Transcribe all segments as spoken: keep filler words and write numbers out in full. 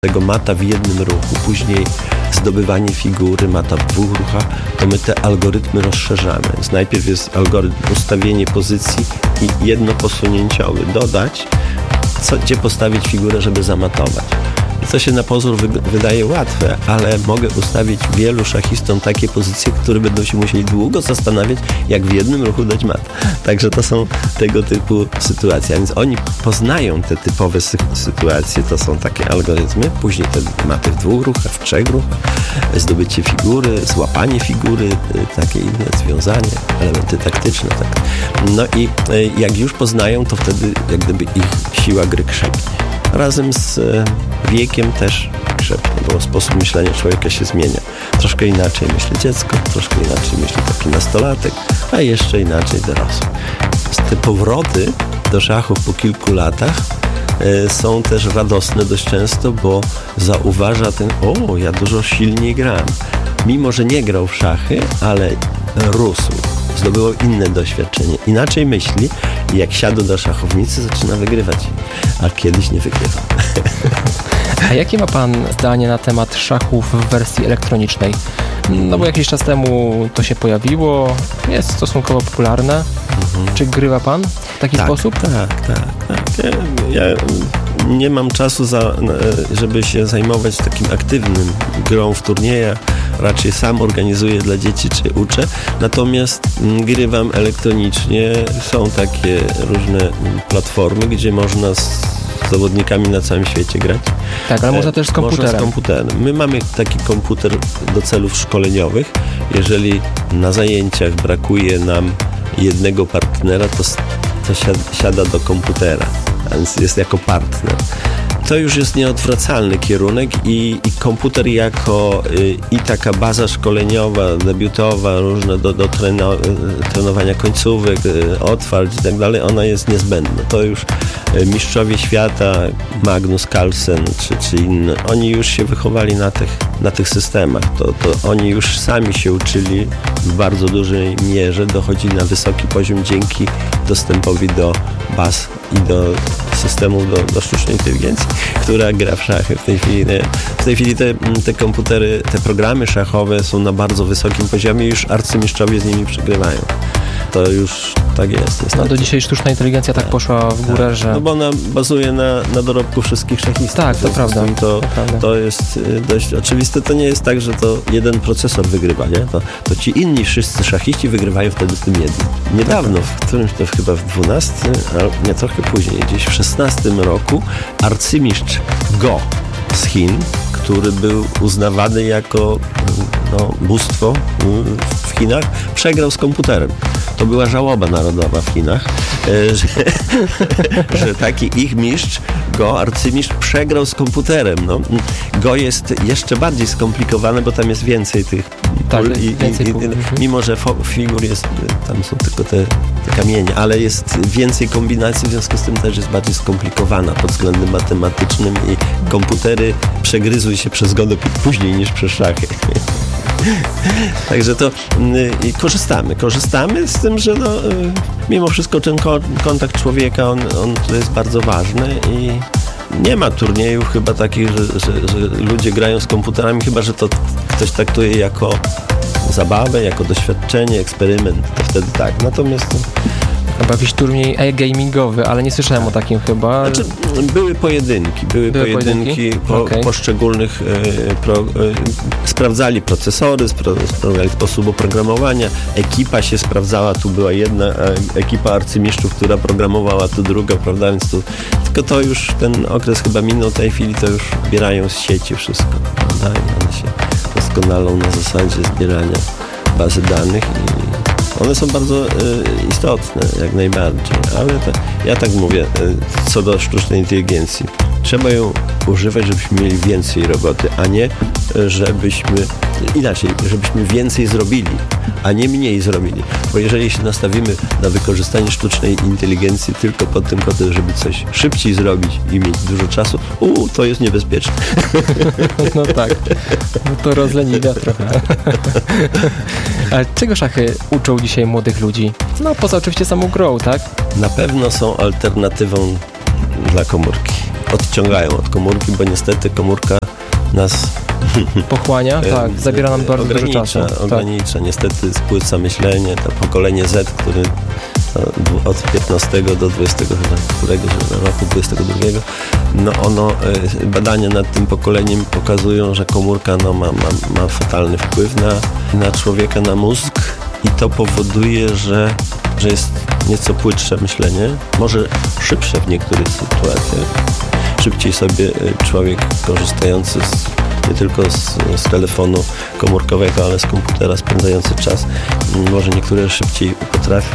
tego mata w jednym ruchu, później zdobywanie figury, mata w dwóch ruchach, to my te algorytmy rozszerzamy. Więc najpierw jest algorytm ustawienie pozycji i jedno posunięciowy. Dodać, co, gdzie postawić figurę, żeby zamatować. I to się na pozór wy- wydaje łatwe, ale mogę ustawić wielu szachistom takie pozycje, które będą się musieli długo zastanawiać, jak w jednym ruchu dać mat. Także to są tego typu sytuacje. A więc oni poznają te typowe sy- sytuacje, to są takie algorytmy, później te maty w dwóch ruchach, w trzech ruchach, zdobycie figury, złapanie figury, takie inne związanie, elementy taktyczne. Tak. No i jak już poznają, to wtedy jak gdyby ich siła gry krzepnie. Razem z wiekiem też krzepnie, bo sposób myślenia człowieka się zmienia. Troszkę inaczej myśli dziecko, troszkę inaczej myśli taki nastolatek, a jeszcze inaczej dorosły. Te powroty do szachów po kilku latach y, są też radosne dość często, bo zauważa ten, o, ja dużo silniej grałem. Mimo że nie grał w szachy, ale rósł. Zdobyło inne doświadczenie. Inaczej myśli i jak siadł do szachownicy, zaczyna wygrywać. A kiedyś nie wygrywał. A jakie ma pan zdanie na temat szachów w wersji elektronicznej? No bo jakiś czas temu to się pojawiło, jest stosunkowo popularne. Mhm. Czy grywa pan w taki tak, sposób? Tak, tak, tak. Ja, ja nie mam czasu, za, żeby się zajmować takim aktywnym grą w turniejach. Raczej sam organizuję dla dzieci, czy uczę. Natomiast grywam elektronicznie. Są takie różne platformy, gdzie można z zawodnikami na całym świecie grać. Tak, ale można też z komputerem. Można z komputerem. My mamy taki komputer do celów szkoleniowych. Jeżeli na zajęciach brakuje nam jednego partnera, to, to siada do komputera, a więc jest jako partner. To już jest nieodwracalny kierunek i, i komputer jako y, i taka baza szkoleniowa, debiutowa, różne do, do treno, y, trenowania końcówek, y, otwarć i tak dalej, ona jest niezbędna. To już y, mistrzowie świata, Magnus Carlsen czy, czy inne, oni już się wychowali na tych, na tych systemach. To, to oni już sami się uczyli w bardzo dużej mierze, dochodzi na wysoki poziom dzięki dostępowi do baz i do systemów, do, do sztucznej inteligencji, która gra w szachy. W tej chwili, w tej chwili te, te komputery, te programy szachowe są na bardzo wysokim poziomie i już arcymistrzowie z nimi przegrywają. To już tak jest. Niestety. No do dzisiaj sztuczna inteligencja tak, tak poszła w górę, tak, że... No bo ona bazuje na, na dorobku wszystkich szachistów. Tak, to prawda. To, to prawda. To jest dość oczywiste. To nie jest tak, że to jeden procesor wygrywa, nie? To, to ci inni wszyscy szachiści wygrywają wtedy z tym jednym. Niedawno, w którymś to chyba w dwunastym, a nie, trochę później, gdzieś w szesnastym roku arcymistrz Go z Chin, który był uznawany jako no, bóstwo w Chinach, przegrał z komputerem. To była żałoba narodowa w Chinach, że, że taki ich mistrz, Go, arcymistrz, przegrał z komputerem. No, Go jest jeszcze bardziej skomplikowane, bo tam jest więcej tych tak, pól i, więcej i, pól. i, mimo że fo, figur jest, tam są tylko te, te kamienie, ale jest więcej kombinacji, w związku z tym też jest bardziej skomplikowana pod względem matematycznym i komputery przegryzły się przez Go później niż przez szachy. Także to y, korzystamy. Korzystamy z tym, że no, y, mimo wszystko ten ko- kontakt człowieka, on, on to jest bardzo ważny i nie ma turniejów chyba takich, że, że, że ludzie grają z komputerami, chyba że to ktoś traktuje jako zabawę, jako doświadczenie, eksperyment, to wtedy tak. Natomiast to, chyba jakiś turniej e-gamingowy, ale nie słyszałem o takim chyba. Znaczy, były pojedynki, były, były pojedynki, pojedynki? Po, okay. poszczególnych e, pro, e, sprawdzali procesory, spra, sprawdzali sposób oprogramowania, ekipa się sprawdzała, tu była jedna e, ekipa arcymistrzów, która programowała, tu druga, prawda, więc tu, tylko to już ten okres chyba minął, w tej chwili to już zbierają z sieci wszystko, prawda, i one się doskonalą na zasadzie zbierania bazy danych i one są bardzo y, istotne, jak najbardziej, ale to, ja tak mówię, y, co do sztucznej inteligencji. Trzeba ją używać, żebyśmy mieli więcej roboty, a nie żebyśmy, inaczej, żebyśmy więcej zrobili, a nie mniej zrobili. Bo jeżeli się nastawimy na wykorzystanie sztucznej inteligencji tylko pod tym kątem, żeby coś szybciej zrobić i mieć dużo czasu, u, to jest niebezpieczne. No tak, no to rozleniwia trochę. Ale czego szachy uczą dzisiaj młodych ludzi? No poza oczywiście samą grą, tak? Na pewno są alternatywą dla komórki. odciągają od komórki, bo niestety komórka nas pochłania, tak, zabiera nam bardzo dużo czasu. Ogranicza, tak. Niestety spłyca myślenie, to pokolenie Z, które od piętnastego do dwudziestego któregoś roku, dwudziestego drugiego, no ono, badania nad tym pokoleniem pokazują, że komórka no, ma, ma, ma fatalny wpływ na, na człowieka, na mózg i to powoduje, że, że jest nieco płytsze myślenie, może szybsze w niektórych sytuacjach. Szybciej sobie człowiek korzystający z, nie tylko z, z telefonu komórkowego, ale z komputera spędzający czas, może niektóre szybciej potrafi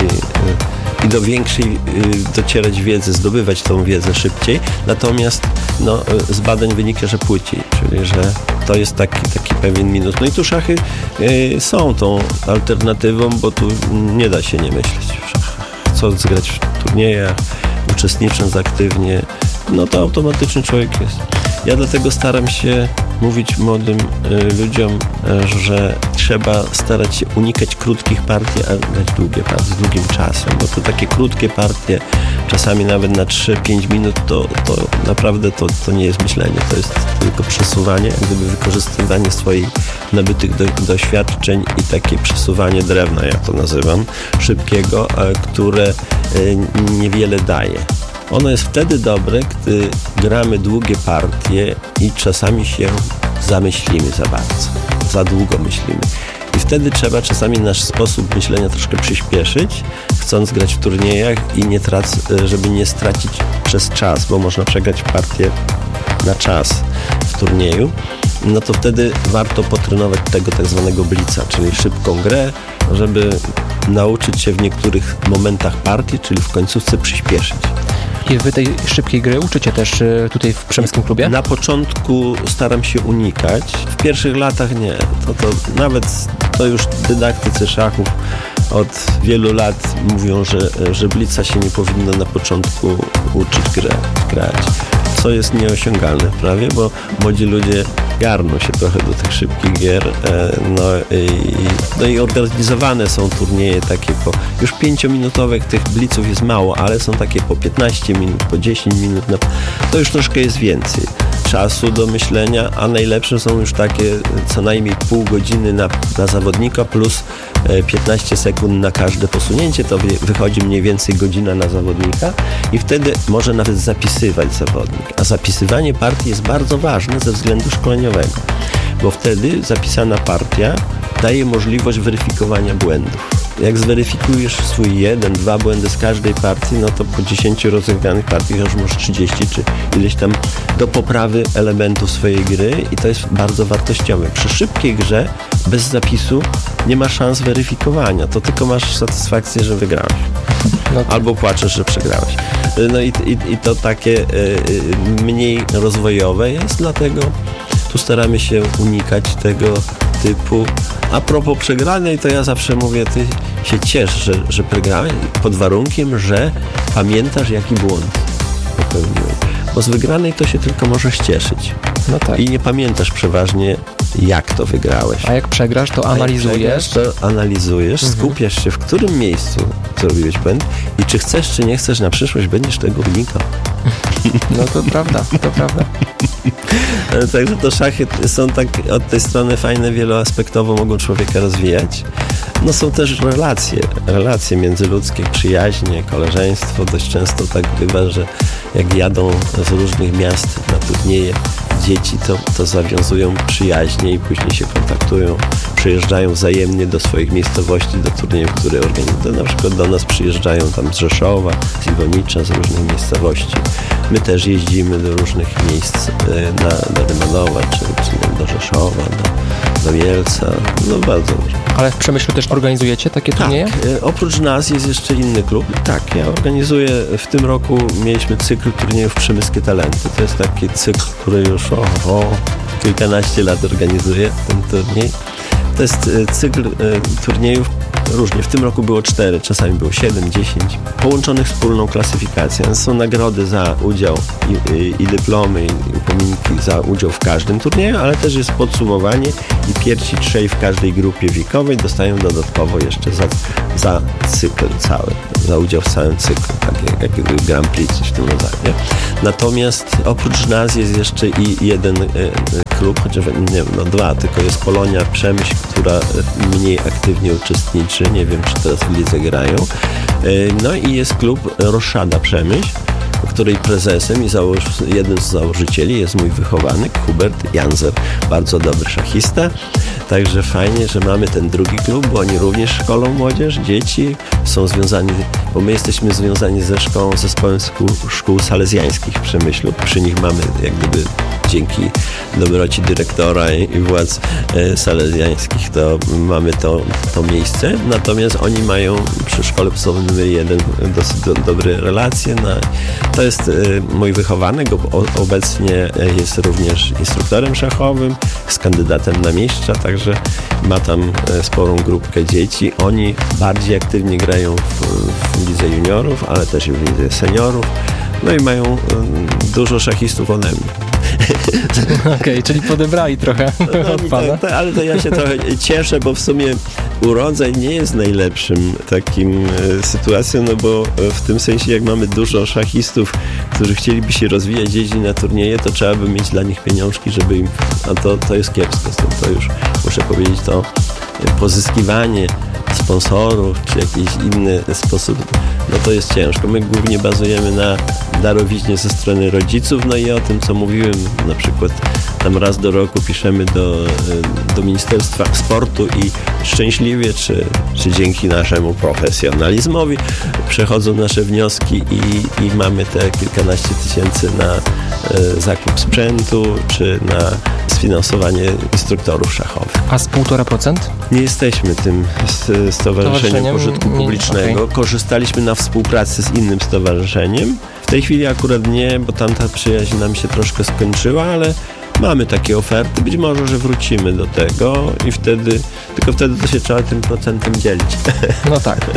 i do większej docierać wiedzy, zdobywać tą wiedzę szybciej, natomiast no, z badań wynika, że płyciej, czyli że to jest taki, taki pewien minus. No i tu szachy y, są tą alternatywą, bo tu nie da się nie myśleć w szachach. Co zgrać w turniejach, uczestnicząc aktywnie, no to automatycznie człowiek jest. Ja dlatego staram się mówić młodym y, ludziom, y, że trzeba starać się unikać krótkich partii, a grać długie partie z długim czasem, bo to takie krótkie partie, czasami nawet na trzy pięć minut, to, to naprawdę to, to nie jest myślenie, to jest tylko przesuwanie, jak gdyby wykorzystywanie swoich nabytych do, doświadczeń i takie przesuwanie drewna, ja to nazywam, szybkiego, y, które y, niewiele daje. Ono jest wtedy dobre, gdy gramy długie partie i czasami się zamyślimy za bardzo, za długo myślimy. I wtedy trzeba czasami nasz sposób myślenia troszkę przyspieszyć, chcąc grać w turniejach i nie trac, żeby nie stracić przez czas, bo można przegrać partię na czas w turnieju. No to wtedy warto potrenować tego tak zwanego blica, czyli szybką grę, żeby nauczyć się w niektórych momentach partii, czyli w końcówce przyspieszyć. I wy tej szybkiej gry uczycie też tutaj w Przemyskim Klubie? Na początku staram się unikać. W pierwszych latach nie. To, to nawet to już dydaktycy szachów od wielu lat mówią, że, że blica się nie powinno na początku uczyć grę, grać. Co jest nieosiągalne prawie, bo młodzi ludzie garną się trochę do tych szybkich gier. No i, no i organizowane są turnieje takie po... Już pięciominutowych tych bliców jest mało, ale są takie po piętnaście minut, po dziesięć minut. To już troszkę jest więcej czasu do myślenia, a najlepsze są już takie co najmniej pół godziny na, na zawodnika plus piętnaście sekund na każde posunięcie, to wychodzi mniej więcej godzina na zawodnika i wtedy może nawet zapisywać zawodnik. A zapisywanie partii jest bardzo ważne ze względu szkoleniowego, bo wtedy zapisana partia daje możliwość weryfikowania błędów. Jak zweryfikujesz swój jeden, dwa błędy z każdej partii, no to po dziesięciu rozegranych partiach już masz trzydzieści czy ileś tam do poprawy elementów swojej gry i to jest bardzo wartościowe. Przy szybkiej grze bez zapisu nie ma szans weryfikowania, to tylko masz satysfakcję, że wygrałeś. No. Albo płaczesz, że przegrałeś. No i, i, i to takie y, y, mniej rozwojowe jest, dlatego tu staramy się unikać tego typu. A propos przegranej, to ja zawsze mówię, ty się ciesz, że, że przegrałeś, pod warunkiem, że pamiętasz, jaki błąd popełniłeś. Bo z wygranej to się tylko możesz cieszyć. No tak. I nie pamiętasz przeważnie, jak to wygrałeś. A jak przegrasz, to analizujesz. To analizujesz, mhm. skupiasz się, w którym miejscu zrobiłeś błęd i czy chcesz, czy nie chcesz, na przyszłość będziesz tego unikał. No to prawda, to prawda. Także to szachy są tak od tej strony fajne, wieloaspektowo mogą człowieka rozwijać. No są też relacje, relacje międzyludzkie, przyjaźnie, koleżeństwo. Dość często tak bywa, że jak jadą z różnych miast na turnieje dzieci, to, to zawiązują przyjaźnie i później się kontaktują, przyjeżdżają wzajemnie do swoich miejscowości, do turniejów, które organizują. Na przykład do nas przyjeżdżają tam z Rzeszowa, z Iwonicza, z różnych miejscowości. My też jeździmy do różnych miejsc na, do Rymanowa, czy, czy do Rzeszowa, do, do Mielca, no bardzo różnie. Ale w Przemyślu też organizujecie takie turnieje? Tak, oprócz nas jest jeszcze inny klub. Tak, ja organizuję, w tym roku mieliśmy cykl turniejów Przemyskie Talenty. To jest taki cykl, który już o, o kilkanaście lat organizuje ten turniej. To jest cykl turniejów różnie. W tym roku było cztery, czasami było siedem, dziesięć, połączonych wspólną klasyfikacją. Są nagrody za udział i, i, i dyplomy, i upominki za udział w każdym turnieju, ale też jest podsumowanie i pierwsi trzej w każdej grupie wiekowej dostają dodatkowo jeszcze za, za cykl cały, za udział w całym cyklu, tak jak, jak Grand Prix, coś w tym rodzaju. Nie? Natomiast oprócz nas jest jeszcze i jeden y, klub, chociaż nie wiem, no dwa, tylko jest Polonia Przemyśl, która mniej aktywnie uczestniczy, nie wiem, czy teraz w lidze grają. Y, no i jest klub Roszada Przemyśl, której prezesem i założ- jednym z założycieli jest mój wychowanek Hubert Janzer, bardzo dobry szachista. Także fajnie, że mamy ten drugi klub, bo oni również szkolą młodzież, dzieci, są związani, bo my jesteśmy związani ze szkołą, zespołem szkół, szkół salezjańskich w Przemyślu. Przy nich mamy jak gdyby dzięki dobroci dyrektora i, i władz e, salezjańskich to mamy to, to miejsce. Natomiast oni mają przy szkole podstawowej numer jeden dosyć do, dobre relacje. Na, to jest e, mój wychowanek, o, obecnie jest również instruktorem szachowym, z kandydatem na mistrza, także ma tam e, sporą grupkę dzieci. Oni bardziej aktywnie grają w, w lidze juniorów, ale też i w lidze seniorów. No i mają e, dużo szachistów ode mnie. Okej, okay, czyli podebrali trochę no, od pana. Tak, tak, ale to ja się trochę cieszę, bo w sumie urodzaj nie jest najlepszym takim e, sytuacją, no bo w tym sensie jak mamy dużo szachistów, którzy chcieliby się rozwijać, jeździć na turnieje, to trzeba by mieć dla nich pieniążki, żeby im, a to, to jest kiepsko, to, to już muszę powiedzieć, to pozyskiwanie sponsorów, czy jakiś inny sposób, no to jest ciężko. My głównie bazujemy na darowiźnie ze strony rodziców, no i o tym, co mówiłem, na przykład tam raz do roku piszemy do, do Ministerstwa Sportu i szczęśliwie, czy, czy dzięki naszemu profesjonalizmowi przechodzą nasze wnioski i, i mamy te kilkanaście tysięcy na e, zakup sprzętu, czy na sfinansowanie instruktorów szachowych. A z półtora procent? Nie jesteśmy tym stowarzyszeniem pożytku publicznego. Okay. Korzystaliśmy na współpracy z innym stowarzyszeniem. W tej chwili akurat nie, bo tamta przyjaźń nam się troszkę skończyła, ale mamy takie oferty. Być może, że wrócimy do tego i wtedy, tylko wtedy to się trzeba tym procentem dzielić. No tak.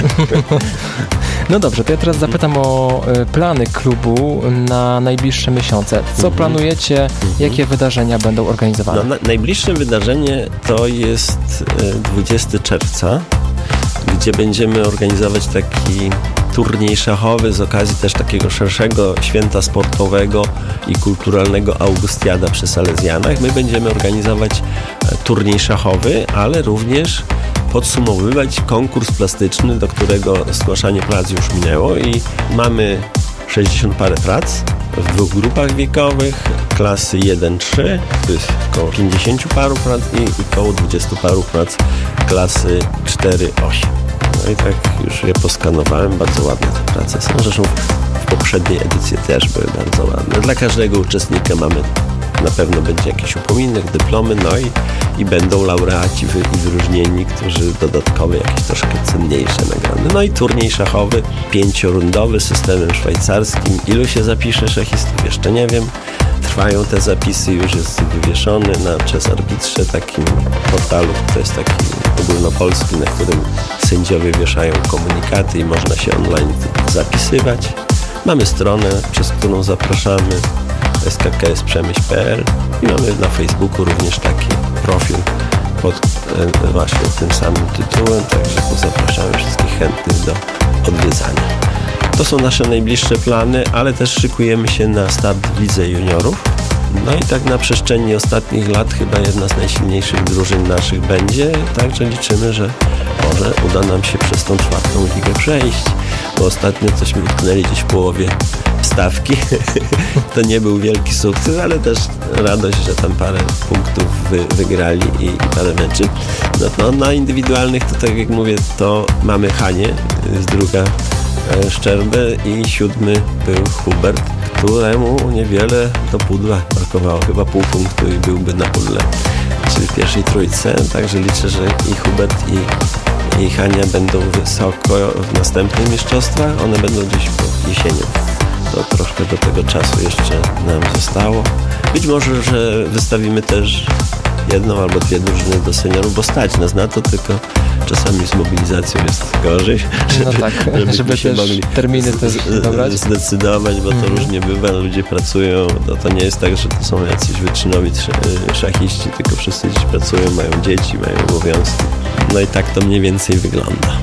No dobrze, to ja teraz zapytam o plany klubu na najbliższe miesiące. Co mhm. planujecie? Mhm. Jakie wydarzenia będą organizowane? No, na, najbliższe wydarzenie to jest dwudziestego czerwca, gdzie będziemy organizować taki turniej szachowy z okazji też takiego szerszego święta sportowego i kulturalnego Augustiada przy Salezjanach. My będziemy organizować turniej szachowy, ale również podsumowywać konkurs plastyczny, do którego zgłaszanie prac już minęło i mamy sześćdziesiąt parę prac w dwóch grupach wiekowych, klasy jeden trzy, to jest około pięćdziesiąt paru prac i około dwudziestu paru prac klasy cztery osiem. No i tak już je poskanowałem, bardzo ładne te prace są, zresztą w poprzedniej edycji też były bardzo ładne. Dla każdego uczestnika mamy, na pewno będzie jakiś upominek, dyplomy, no i, i będą laureaci wy, i wyróżnieni, którzy dodatkowo jakieś troszkę cenniejsze nagrody. No i turniej szachowy, pięciorundowy, systemem szwajcarskim. Ilu się zapisze szachistów? Jeszcze nie wiem. Trwają te zapisy, już jest wywieszony na Chess Arbitrze, takim portalu, to jest taki ogólnopolski, na którym sędziowie wieszają komunikaty i można się online zapisywać. Mamy stronę, przez którą zapraszamy, s k k s przemyśl kropka p l i mamy na Facebooku również taki profil pod e, właśnie tym samym tytułem, także zapraszamy wszystkich chętnych do odwiedzania. To są nasze najbliższe plany, ale też szykujemy się na start w lidze juniorów. No i tak na przestrzeni ostatnich lat chyba jedna z najsilniejszych drużyn naszych będzie, także liczymy, że może uda nam się przez tą czwartą ligę przejść, bo ostatnio cośmy utknęli gdzieś w połowie stawki. To nie był wielki sukces, ale też radość, że tam parę punktów wy, wygrali i, i parę meczy. No, no na indywidualnych to tak jak mówię, to mamy Hanię z druga Szczerbę i siódmy był Hubert, któremu niewiele do pudła brakowało, chyba pół punktu i byłby na pudle, czyli w pierwszej trójce, także liczę, że i Hubert i, i Hania będą wysoko w następnych mistrzostwach, one będą gdzieś po jesienią, to troszkę do tego czasu jeszcze nam zostało. Być może, że wystawimy też jedną albo dwie drużyny do seniorów, bo stać nas na to, tylko czasami z mobilizacją jest gorzej, żeby, no tak, żeby, żeby się też mogli terminy też dobrać. Zdecydować, bo to mm. różnie bywa, ludzie pracują, no to nie jest tak, że to są jacyś wyczynowi szachiści, tylko wszyscy dziś pracują, mają dzieci, mają obowiązki. No i tak to mniej więcej wygląda.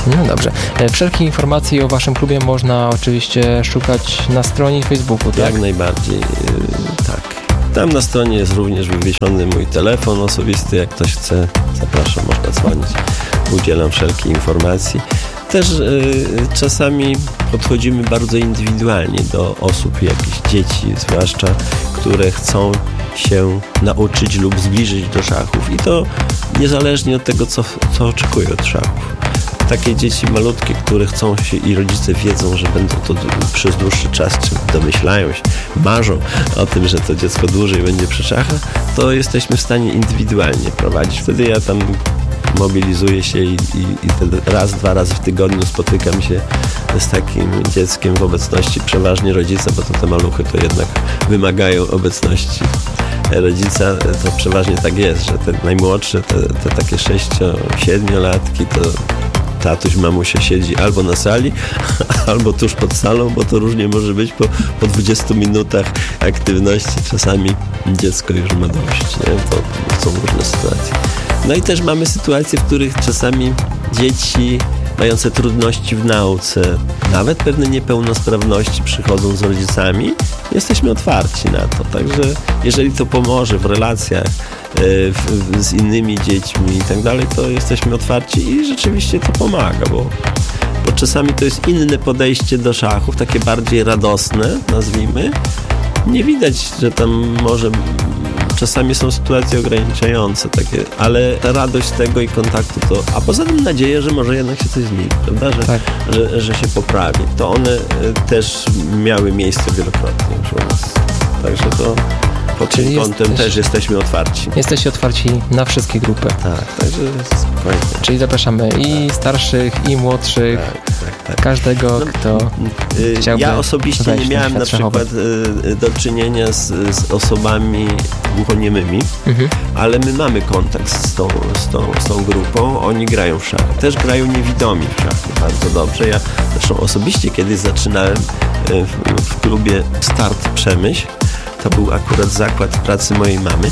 No dobrze. Wszelkie informacje o waszym klubie można oczywiście szukać na stronie Facebooku, tak? Jak najbardziej, tak. Tam na stronie jest również wywieszony mój telefon osobisty. Jak ktoś chce, zapraszam, można dzwonić. Udzielam wszelkich informacji. Też y, czasami podchodzimy bardzo indywidualnie do osób, jakichś dzieci, zwłaszcza, które chcą się nauczyć lub zbliżyć do szachów. I to niezależnie od tego, co, co oczekują od szachów. Takie dzieci malutkie, które chcą się i rodzice wiedzą, że będą to przez dłuższy czas, czy domyślają się, marzą o tym, że to dziecko dłużej będzie przy szachach, to jesteśmy w stanie indywidualnie prowadzić. Wtedy ja tam mobilizuję się i, i, i wtedy raz, dwa razy w tygodniu spotykam się z takim dzieckiem w obecności przeważnie rodzica, bo to te maluchy to jednak wymagają obecności rodzica. To przeważnie tak jest, że te najmłodsze, te, te takie sześcio, siedmiolatki to tatuś, mamusia siedzi albo na sali, albo tuż pod salą, bo to różnie może być po, po dwudziestu minutach aktywności. Czasami dziecko już ma dość, nie? To są różne sytuacje. No i też mamy sytuacje, w których czasami dzieci mające trudności w nauce, nawet pewne niepełnosprawności przychodzą z rodzicami, jesteśmy otwarci na to. Także jeżeli to pomoże w relacjach w, w, z innymi dziećmi i tak dalej, to jesteśmy otwarci i rzeczywiście to pomaga, bo, bo czasami to jest inne podejście do szachów, takie bardziej radosne, nazwijmy. Nie widać, że tam może czasami są sytuacje ograniczające takie, ale ta radość z tego i kontaktu to, a poza tym nadzieję, że może jednak się coś zmieni, prawda, że, tak. że, że się poprawi. To one też miały miejsce wielokrotnie już u nas. Także to pod tym kątem jesteś, też jesteśmy otwarci. Jesteście otwarci na wszystkie grupy. Tak, także spokojnie. Czyli zapraszamy i tak. starszych, i młodszych, tak, tak, tak. każdego, no, kto y, chciałby. Ja osobiście nie miałem na, na przykład y, do czynienia z, z osobami głuchoniemymi, mhm. ale my mamy kontakt z tą, z, tą, z tą grupą. Oni grają w szachy. Też grają niewidomi w szachy bardzo dobrze. Ja zresztą osobiście kiedyś zaczynałem w, w klubie Start Przemyśl. To był akurat zakład pracy mojej mamy,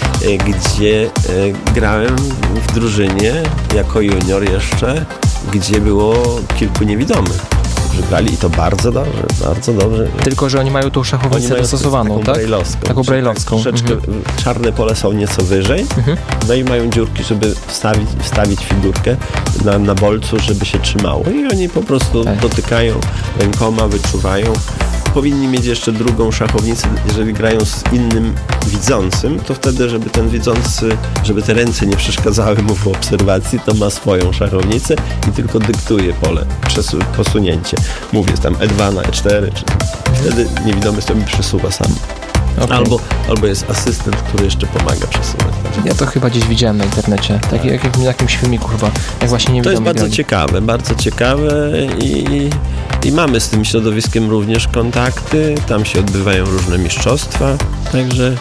gdzie grałem w drużynie jako junior jeszcze, gdzie było kilku niewidomych, którzy grali i to bardzo dobrze, bardzo dobrze. Tylko że oni mają tą szachownicę mają dostosowaną, taką tak? Brajlowską. Taką brajlowską. Troszeczkę mhm. czarne pole są nieco wyżej, mhm. no i mają dziurki, żeby wstawić, wstawić figurkę na, na bolcu, żeby się trzymało. I oni po prostu tak. dotykają rękoma, wyczuwają. Powinni mieć jeszcze drugą szachownicę, jeżeli grają z innym widzącym, to wtedy, żeby ten widzący, żeby te ręce nie przeszkadzały mu w obserwacji, to ma swoją szachownicę i tylko dyktuje pole, przesu- posunięcie. Mówię tam E dwa na E cztery, czy wtedy niewidomy sobie przesuwa sam. Okay. Albo, albo jest asystent, który jeszcze pomaga przesuwać. Ja to chyba gdzieś widziałem na internecie, tak jak w jakimś filmiku chyba, jak właśnie niewidomy. To jest bardzo grali. ciekawe, bardzo ciekawe i, i mamy z tym środowiskiem również kontakty, tam się odbywają różne mistrzostwa, także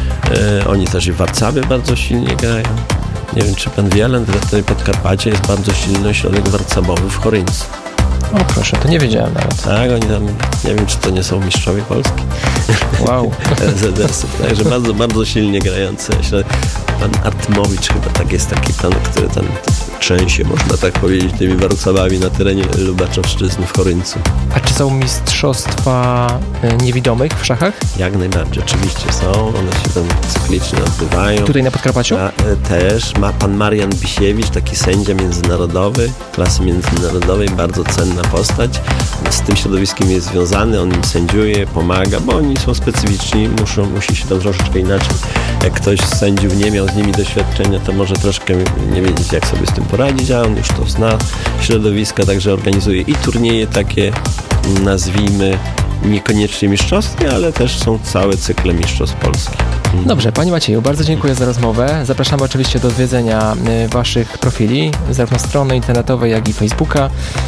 e, oni też i w Warszawie bardzo silnie grają. Nie wiem, czy pan wie, ale tutaj Podkarpacie jest bardzo silny ośrodek warcabowy w Choryńcu. O proszę, to nie wiedziałem nawet. Tak, oni tam, nie wiem, czy to nie są mistrzowie Polski. Wow. Z D S-ów, także bardzo, bardzo silnie grający. Pan Artmowicz chyba tak jest taki pan, który tam trzęsie, można tak powiedzieć, tymi warcabami na terenie Lubaczowszczyzny w Choryńcu. A czy są mistrzostwa niewidomych w szachach? Jak najbardziej, oczywiście są. One się tam cyklicznie odbywają. Tutaj na Podkarpaciu? A, też ma pan Marian Bisiewicz, taki sędzia międzynarodowy, klasy międzynarodowej, bardzo cenna postać. Z tym środowiskiem jest związany, on im sędziuje, pomaga, bo oni są specyficzni, muszą, musi się to troszeczkę inaczej. Jak ktoś z sędziów nie miał z nimi doświadczenia, to może troszkę nie wiedzieć, jak sobie z tym poradzić, a on już to zna środowiska, także organizuje i turnieje takie, nazwijmy, niekoniecznie mistrzowskie, ale też są całe cykle mistrzostw Polski. Dobrze, Panie Macieju, bardzo dziękuję za rozmowę. Zapraszamy oczywiście do odwiedzenia Waszych profili, zarówno strony internetowej, jak i Facebooka.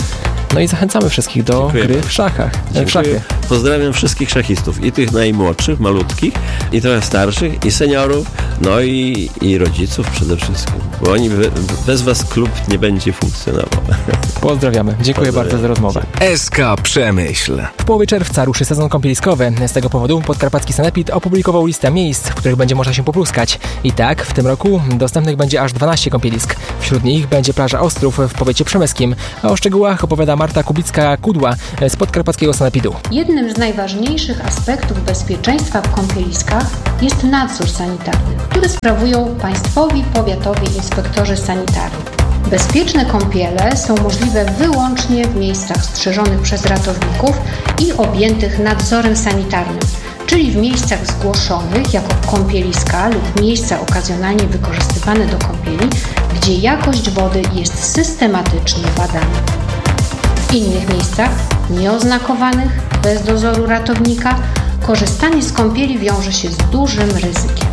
No i zachęcamy wszystkich do Dziękuję. gry w szachach. W szachy. Pozdrawiam wszystkich szachistów, i tych najmłodszych, malutkich, i trochę starszych, i seniorów, no i, i rodziców przede wszystkim. bo oni bez was klub nie będzie funkcjonował. Pozdrawiamy. Dziękuję Pozdrawiam. bardzo za rozmowę. S K Przemyśl. W połowie czerwca ruszy sezon kąpieliskowy. Z tego powodu Podkarpacki Sanepid opublikował listę miejsc, w których będzie można się popluskać. I tak w tym roku dostępnych będzie aż dwanaście kąpielisk. Wśród nich będzie plaża Ostrów w powiecie przemyskim. A o szczegółach opowiada Marta Kubicka-Kudła z Podkarpackiego Sanepidu. Jednym z najważniejszych aspektów bezpieczeństwa w kąpieliskach jest nadzór sanitarny, który sprawują państwowi powiatowi inspektorzy sanitarni. Bezpieczne kąpiele są możliwe wyłącznie w miejscach strzeżonych przez ratowników i objętych nadzorem sanitarnym, czyli w miejscach zgłoszonych jako kąpieliska lub miejsca okazjonalnie wykorzystywane do kąpieli, gdzie jakość wody jest systematycznie badana. W innych miejscach, nieoznakowanych, bez dozoru ratownika, korzystanie z kąpieli wiąże się z dużym ryzykiem.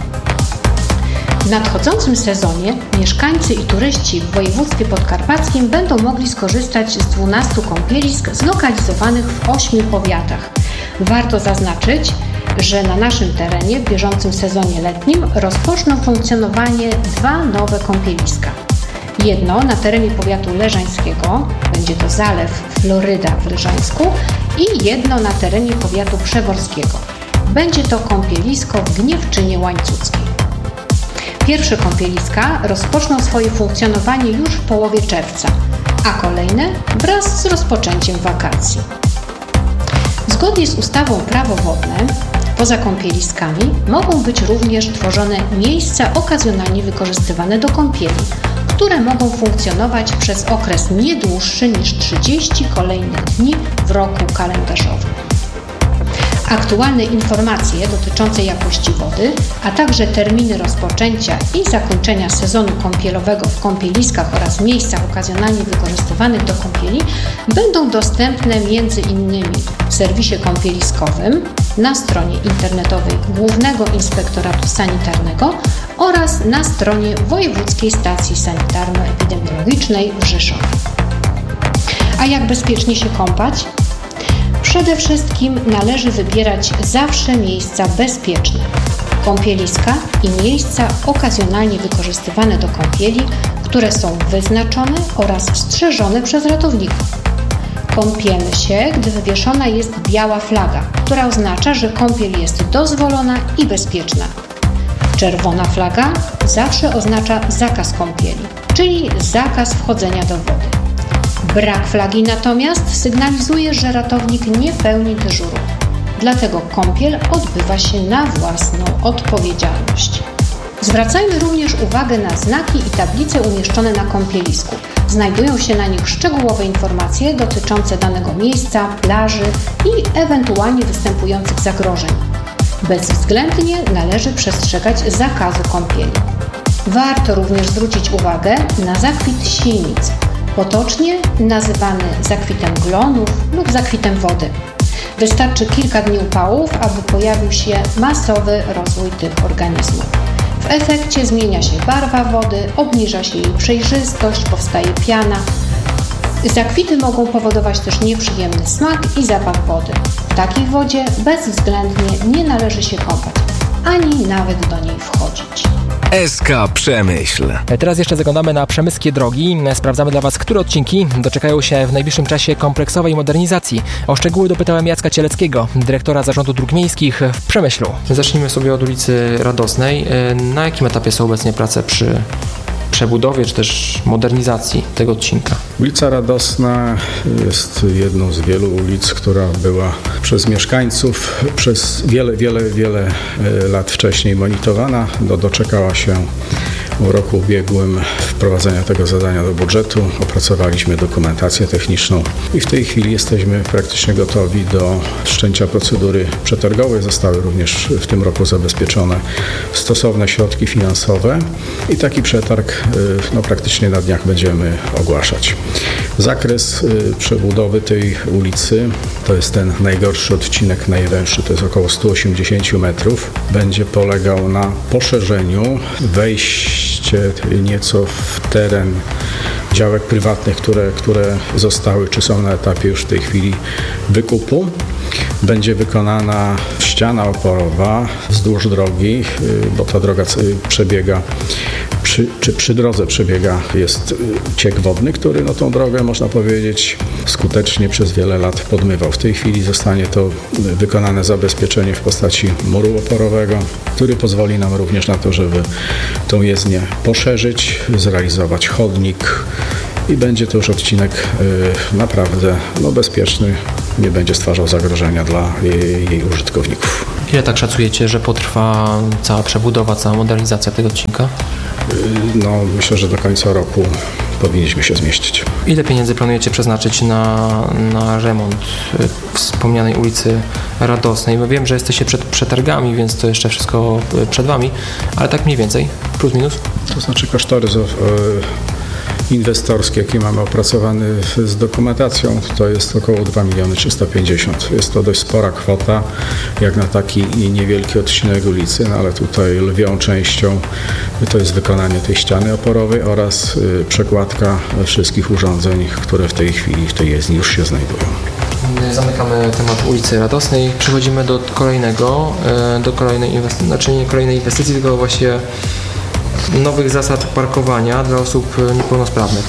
W nadchodzącym sezonie mieszkańcy i turyści w województwie podkarpackim będą mogli skorzystać z dwunastu kąpielisk zlokalizowanych w ośmiu powiatach. Warto zaznaczyć, że na naszym terenie w bieżącym sezonie letnim rozpoczną funkcjonowanie dwa nowe kąpieliska. Jedno na terenie powiatu leżańskiego, będzie to Zalew Floryda w Leżańsku, i jedno na terenie powiatu przeworskiego. Będzie to kąpielisko w Gniewczynie Łańcuckiej. Pierwsze kąpieliska rozpoczną swoje funkcjonowanie już w połowie czerwca, a kolejne wraz z rozpoczęciem wakacji. Zgodnie z ustawą Prawo wodne, poza kąpieliskami mogą być również tworzone miejsca okazjonalnie wykorzystywane do kąpieli, które mogą funkcjonować przez okres nie dłuższy niż trzydzieści kolejnych dni w roku kalendarzowym. Aktualne informacje dotyczące jakości wody, a także terminy rozpoczęcia i zakończenia sezonu kąpielowego w kąpieliskach oraz miejscach okazjonalnie wykorzystywanych do kąpieli będą dostępne między innymi w serwisie kąpieliskowym, na stronie internetowej Głównego Inspektoratu Sanitarnego oraz na stronie Wojewódzkiej Stacji Sanitarno-Epidemiologicznej w Rzeszowie. A jak bezpiecznie się kąpać? Przede wszystkim należy wybierać zawsze miejsca bezpieczne, kąpieliska i miejsca okazjonalnie wykorzystywane do kąpieli, które są wyznaczone oraz strzeżone przez ratowników. Kąpiemy się, gdy wywieszona jest biała flaga, która oznacza, że kąpiel jest dozwolona i bezpieczna. Czerwona flaga zawsze oznacza zakaz kąpieli, czyli zakaz wchodzenia do wody. Brak flagi natomiast sygnalizuje, że ratownik nie pełni dyżuru. Dlatego kąpiel odbywa się na własną odpowiedzialność. Zwracajmy również uwagę na znaki i tablice umieszczone na kąpielisku. Znajdują się na nich szczegółowe informacje dotyczące danego miejsca, plaży i ewentualnie występujących zagrożeń. Bezwzględnie należy przestrzegać zakazu kąpieli. Warto również zwrócić uwagę na zakwit silnic, potocznie nazywany zakwitem glonów lub zakwitem wody. Wystarczy kilka dni upałów, aby pojawił się masowy rozwój tych organizmów. W efekcie zmienia się barwa wody, obniża się jej przejrzystość, powstaje piana. Zakwity mogą powodować też nieprzyjemny smak i zapach wody. W takiej wodzie bezwzględnie nie należy się kąpać, ani nawet do niej wchodzić. S K Przemyśl. Teraz jeszcze zaglądamy na przemyskie drogi. Sprawdzamy dla Was, które odcinki doczekają się w najbliższym czasie kompleksowej modernizacji. O szczegóły dopytałem Jacka Cieleckiego, dyrektora Zarządu Dróg Miejskich w Przemyślu. Zacznijmy sobie od ulicy Radosnej. Na jakim etapie są obecnie prace przy przebudowie czy też modernizacji tego odcinka? Ulica Radosna jest jedną z wielu ulic, która była przez mieszkańców przez wiele, wiele, wiele lat wcześniej monitorowana. Do, doczekała się w roku ubiegłym wprowadzenia tego zadania do budżetu. Opracowaliśmy dokumentację techniczną i w tej chwili jesteśmy praktycznie gotowi do wszczęcia procedury przetargowej. Zostały również w tym roku zabezpieczone stosowne środki finansowe i taki przetarg no, praktycznie na dniach będziemy ogłaszać. Zakres przebudowy tej ulicy to jest ten najgorszy odcinek, najwęższy, to jest około sto osiemdziesiąt metrów. Będzie polegał na poszerzeniu, wejście nieco w teren działek prywatnych, które, które zostały czy są na etapie już w tej chwili wykupu. Będzie wykonana ściana oporowa wzdłuż drogi, bo ta droga przebiega, przy, czy przy drodze przebiega, jest ciek wodny, który no, tą drogę, można powiedzieć, skutecznie przez wiele lat podmywał. W tej chwili zostanie to wykonane zabezpieczenie w postaci muru oporowego, który pozwoli nam również na to, żeby tą jezdnię poszerzyć, zrealizować chodnik i będzie to już odcinek y, naprawdę no, bezpieczny, nie będzie stwarzał zagrożenia dla jej, jej użytkowników. Ile tak szacujecie, że potrwa cała przebudowa, cała modernizacja tego odcinka? Y, no myślę, że do końca roku powinniśmy się zmieścić. Ile pieniędzy planujecie przeznaczyć na, na remont wspomnianej ulicy Radosnej? Bo wiem, że jesteście przed przetargami, więc to jeszcze wszystko przed Wami, ale tak mniej więcej, plus minus? To znaczy kosztorys yy, inwestorski, jaki mamy opracowany z dokumentacją, to jest około dwa miliony trzysta pięćdziesiąt. Jest to dość spora kwota, jak na taki niewielki odcinek ulicy, no ale tutaj lwią częścią to jest wykonanie tej ściany oporowej oraz y, przekładka wszystkich urządzeń, które w tej chwili w tej jezdni już się znajdują. Zamykamy temat ulicy Radosnej. Przechodzimy do kolejnego, do kolejnej inwestycji, znaczy nie kolejnej inwestycji, tylko właściwie nowych zasad parkowania dla osób niepełnosprawnych.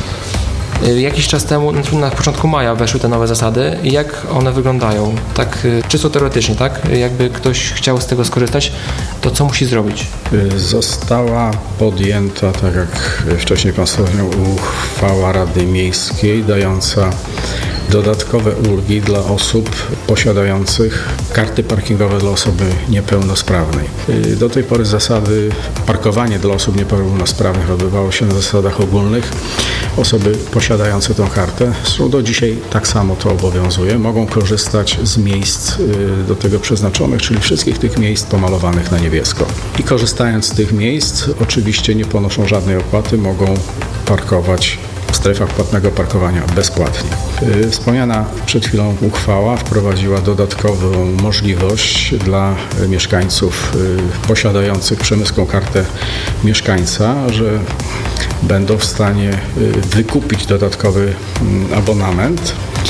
Jakiś czas temu, na początku maja weszły te nowe zasady. Jak one wyglądają? Tak czysto teoretycznie, tak? Jakby ktoś chciał z tego skorzystać, to co musi zrobić? Została podjęta, tak jak wcześniej Pan wspomniał, uchwała Rady Miejskiej dająca dodatkowe ulgi dla osób posiadających karty parkingowe dla osoby niepełnosprawnej. Do tej pory zasady parkowanie dla osób niepełnosprawnych odbywało się na zasadach ogólnych. Osoby posiadające tą kartę, zresztą do dzisiaj tak samo to obowiązuje, mogą korzystać z miejsc do tego przeznaczonych, czyli wszystkich tych miejsc pomalowanych na niebiesko. I korzystając z tych miejsc, oczywiście nie ponoszą żadnej opłaty, mogą parkować w strefach płatnego parkowania bezpłatnie. Wspomniana przed chwilą uchwała wprowadziła dodatkową możliwość dla mieszkańców posiadających przemysłową kartę mieszkańca, że będą w stanie wykupić dodatkowy abonament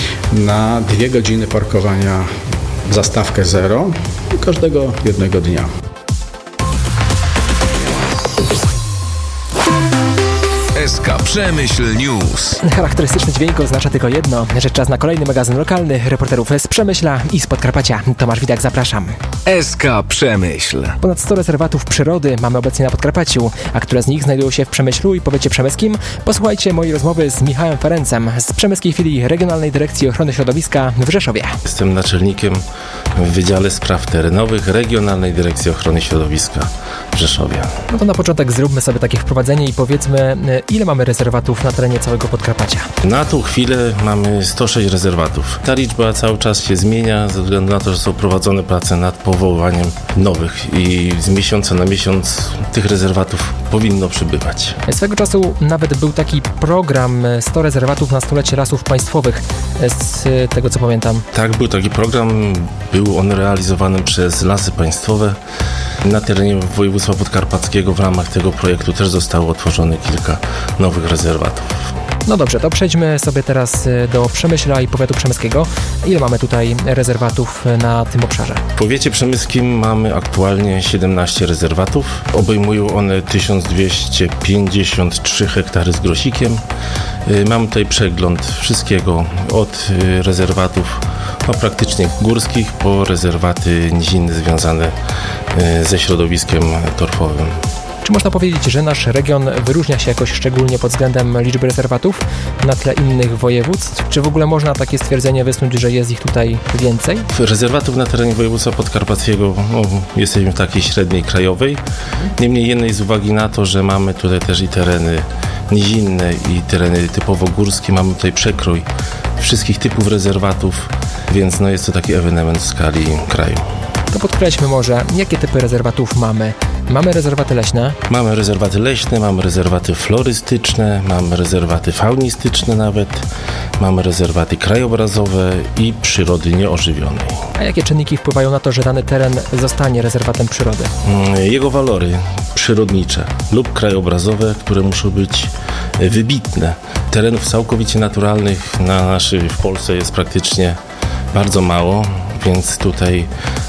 na dwie godziny parkowania za stawkę zero każdego jednego dnia. S K Przemyśl News. Charakterystyczny dźwięk oznacza tylko jedno, że czas na kolejny magazyn lokalny reporterów z Przemyśla i z Podkarpacia. Tomasz Widak, zapraszam. S K Przemyśl. Ponad sto rezerwatów przyrody mamy obecnie na Podkarpaciu, a które z nich znajdują się w Przemyślu i powiecie przemyskim? Posłuchajcie mojej rozmowy z Michałem Ferencem z przemyskiej filii Regionalnej Dyrekcji Ochrony Środowiska w Rzeszowie. Jestem naczelnikiem w Wydziale Spraw Terenowych Regionalnej Dyrekcji Ochrony Środowiska w Rzeszowie. No to na początek zróbmy sobie takie wprowadzenie i powiedzmy, ile mamy rezerwatów na terenie całego Podkarpacia? Na tą chwilę mamy sto sześć rezerwatów. Ta liczba cały czas się zmienia ze względu na to, że są prowadzone prace nad powoływaniem nowych i z miesiąca na miesiąc tych rezerwatów powinno przybywać. Swego czasu nawet był taki program sto rezerwatów na stulecie lasów państwowych, z tego co pamiętam. Tak, był taki program, był on realizowany przez Lasy Państwowe. Na terenie województwa podkarpackiego w ramach tego projektu też zostało otworzone kilka nowych rezerwatów. No dobrze, to przejdźmy sobie teraz do Przemyśla i powiatu przemyskiego. Ile mamy tutaj rezerwatów na tym obszarze? W powiecie przemyskim mamy aktualnie siedemnaście rezerwatów. Obejmują one tysiąc dwieście pięćdziesiąt trzy hektary z grosikiem. Mamy tutaj przegląd wszystkiego od rezerwatów no, praktycznie górskich po rezerwaty nizinne związane ze środowiskiem torfowym. Czy można powiedzieć, że nasz region wyróżnia się jakoś szczególnie pod względem liczby rezerwatów na tle innych województw? Czy w ogóle można takie stwierdzenie wysnuć, że jest ich tutaj więcej? Rezerwatów na terenie województwa podkarpackiego no, jesteśmy w takiej średniej krajowej. Niemniej jednej z uwagi na to, że mamy tutaj też i tereny nizinne i tereny typowo górskie, mamy tutaj przekrój wszystkich typów rezerwatów, więc no, jest to taki ewenement w skali kraju. To podkreślmy może, jakie typy rezerwatów mamy. Mamy rezerwaty leśne. Mamy rezerwaty leśne, mamy rezerwaty florystyczne, mamy rezerwaty faunistyczne nawet, mamy rezerwaty krajobrazowe i przyrody nieożywionej. A jakie czynniki wpływają na to, że dany teren zostanie rezerwatem przyrody? Jego walory przyrodnicze lub krajobrazowe, które muszą być wybitne. Terenów całkowicie naturalnych na naszej w Polsce jest praktycznie bardzo mało. więc tutaj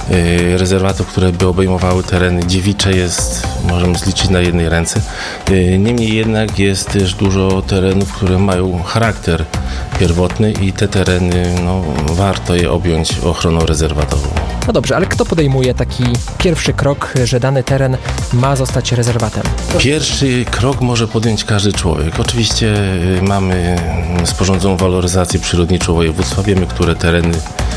y, rezerwatów, które by obejmowały tereny dziewicze jest, możemy zliczyć na jednej ręce. Y, niemniej jednak jest też dużo terenów, które mają charakter pierwotny i te tereny, no, warto je objąć ochroną rezerwatową. No dobrze, ale kto podejmuje taki pierwszy krok, że dany teren ma zostać rezerwatem? Pierwszy krok może podjąć każdy człowiek. Oczywiście mamy sporządzoną waloryzację przyrodniczą województwa, wiemy, które tereny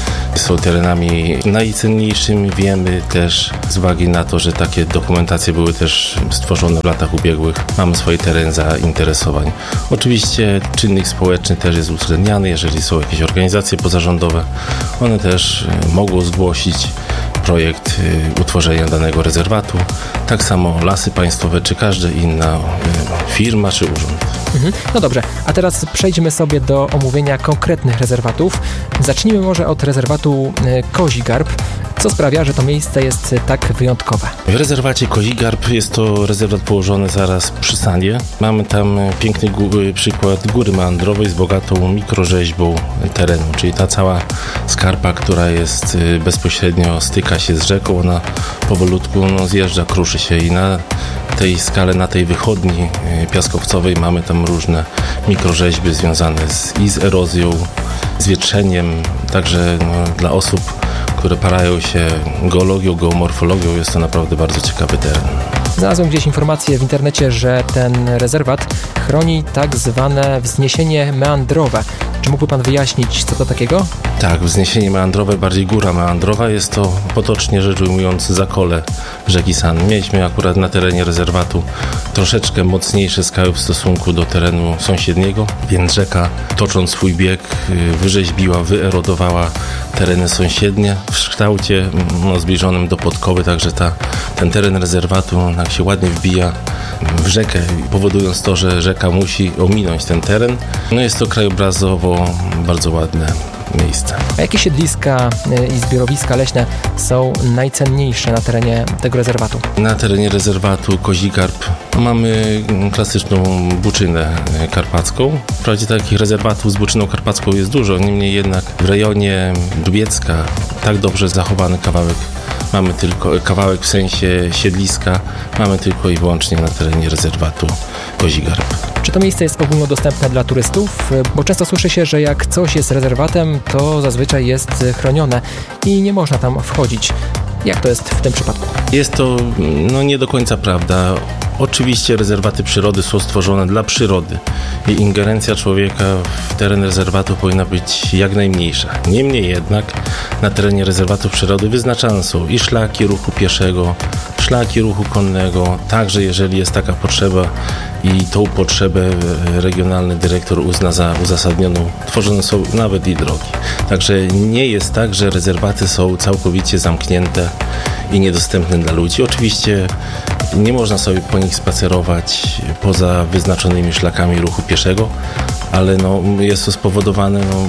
są terenami najcenniejszymi. Wiemy też z uwagi na to, że takie dokumentacje były też stworzone w latach ubiegłych. Mamy swoje tereny zainteresowań. Oczywiście czynnik społeczny też jest uwzględniany. Jeżeli są jakieś organizacje pozarządowe, one też mogą zgłosić projekt utworzenia danego rezerwatu. Tak samo Lasy Państwowe, czy każda inna firma, czy urząd. Mhm. No dobrze, a teraz przejdźmy sobie do omówienia konkretnych rezerwatów. Zacznijmy może od rezerwatu Kozi Garb. Co sprawia, że to miejsce jest tak wyjątkowe? W rezerwacie Kozi Garb jest to rezerwat położony zaraz przy Sandzie. Mamy tam piękny gó- przykład góry meandrowej z bogatą mikrorzeźbą terenu, czyli ta cała skarpa, która jest bezpośrednio styka się z rzeką, ona powolutku no, zjeżdża, kruszy się i na tej skale, na tej wychodni piaskowcowej mamy tam różne mikrorzeźby związane z, i z erozją, z wietrzeniem, także no, dla osób, które parają się geologią, geomorfologią, jest to naprawdę bardzo ciekawy teren. Znalazłem gdzieś informację w internecie, że ten rezerwat chroni tak zwane wzniesienie meandrowe. Czy mógłby Pan wyjaśnić, co to takiego? Tak, wzniesienie meandrowe, bardziej góra meandrowa, jest to potocznie rzecz ujmując zakole rzeki San. Mieliśmy akurat na terenie rezerwatu troszeczkę mocniejsze skały w stosunku do terenu sąsiedniego, więc rzeka, tocząc swój bieg, wyrzeźbiła, wyerodowała tereny sąsiednie w kształcie no, zbliżonym do podkowy, także ta, ten teren rezerwatu jak się ładnie wbija w rzekę, powodując to, że rzeka musi ominąć ten teren. No jest to krajobrazowo bardzo ładne miejsce. A jakie siedliska i zbiorowiska leśne są najcenniejsze na terenie tego rezerwatu? Na terenie rezerwatu Kozi Garb mamy klasyczną buczynę karpacką. Wprawdzie takich rezerwatów z buczyną karpacką jest dużo, niemniej jednak w rejonie Dubiecka tak dobrze zachowany kawałek mamy tylko, kawałek w sensie siedliska, mamy tylko i wyłącznie na terenie rezerwatu Kozi Garb. Czy to miejsce jest ogólnodostępne dla turystów? Bo często słyszy się, że jak coś jest rezerwatem, to zazwyczaj jest chronione i nie można tam wchodzić. Jak to jest w tym przypadku? Jest to no, nie do końca prawda. Oczywiście rezerwaty przyrody są stworzone dla przyrody i ingerencja człowieka w teren rezerwatu powinna być jak najmniejsza. Niemniej jednak na terenie rezerwatu przyrody wyznaczane są i szlaki ruchu pieszego, szlaki ruchu konnego, także jeżeli jest taka potrzeba i tą potrzebę regionalny dyrektor uzna za uzasadnioną, tworzone są nawet i drogi. Także nie jest tak, że rezerwaty są całkowicie zamknięte i niedostępne dla ludzi. Oczywiście nie można sobie po nich spacerować poza wyznaczonymi szlakami ruchu pieszego, ale no, jest to spowodowane no,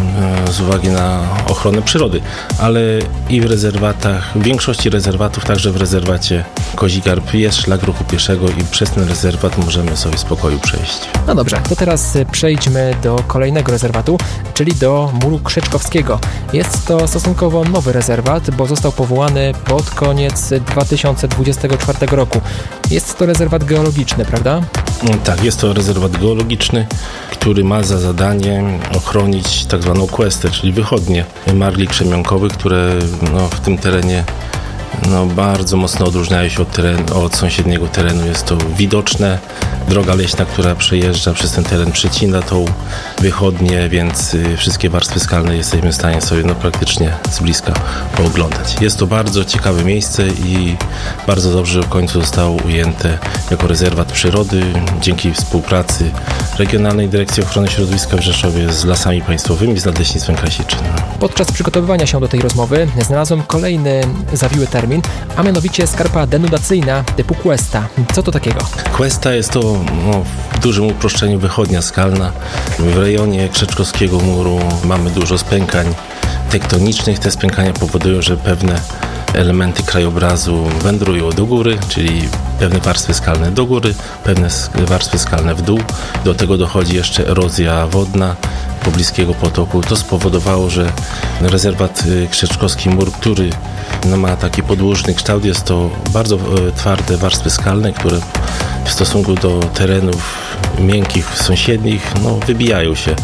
z uwagi na ochronę przyrody. Ale i w rezerwatach, w większości rezerwatów, także w rezerwacie Kozi Garb jest szlak ruchu pieszego i przez ten rezerwat możemy sobie w spokoju przejść. No dobrze, to teraz przejdźmy do kolejnego rezerwatu, czyli do Muru Krzeczkowskiego. Jest to stosunkowo nowy rezerwat, bo został powołany pod koniec dwa tysiące dwudziestego czwartego roku. Jest to rezerwat geologiczny, prawda? Tak, jest to rezerwat geologiczny, który ma za zadanie ochronić tak zwaną questę, czyli wychodnie marli krzemionkowych, które no, w tym terenie no, bardzo mocno odróżniają się od, teren, od sąsiedniego terenu. Jest to widoczne. Droga leśna, która przejeżdża przez ten teren, przecina tą wychodnię, więc y, wszystkie warstwy skalne jesteśmy w stanie sobie no, praktycznie z bliska pooglądać. Jest to bardzo ciekawe miejsce i bardzo dobrze, że w końcu zostało ujęte jako rezerwat przyrody dzięki współpracy Regionalnej Dyrekcji Ochrony Środowiska w Rzeszowie z Lasami Państwowymi, z Nadleśnictwem Krasiczyn. Podczas przygotowywania się do tej rozmowy znalazłem kolejny zawiły termin, a mianowicie skarpa denudacyjna typu Questa. Co to takiego? Questa jest to no, w dużym uproszczeniu wychodnia skalna. W rejonie Krzeczkowskiego Muru mamy dużo spękań tektonicznych. Te spękania powodują, że pewne elementy krajobrazu wędrują do góry, czyli pewne warstwy skalne do góry, pewne warstwy skalne w dół. Do tego dochodzi jeszcze erozja wodna, pobliskiego potoku. To spowodowało, że rezerwat Krzeczkowski Mur, który no, ma taki podłużny kształt, jest to bardzo twarde warstwy skalne, które w stosunku do terenów miękkich, sąsiednich, no, wybijają się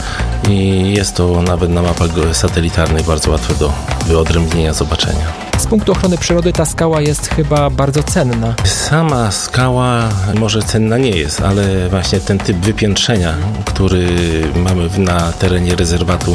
i jest to nawet na mapach satelitarnych bardzo łatwe do wyodrębnienia, zobaczenia. Z punktu ochrony przyrody ta skała jest chyba bardzo cenna. Sama skała może cenna nie jest, ale właśnie ten typ wypiętrzenia, który mamy na terenie rezerwatu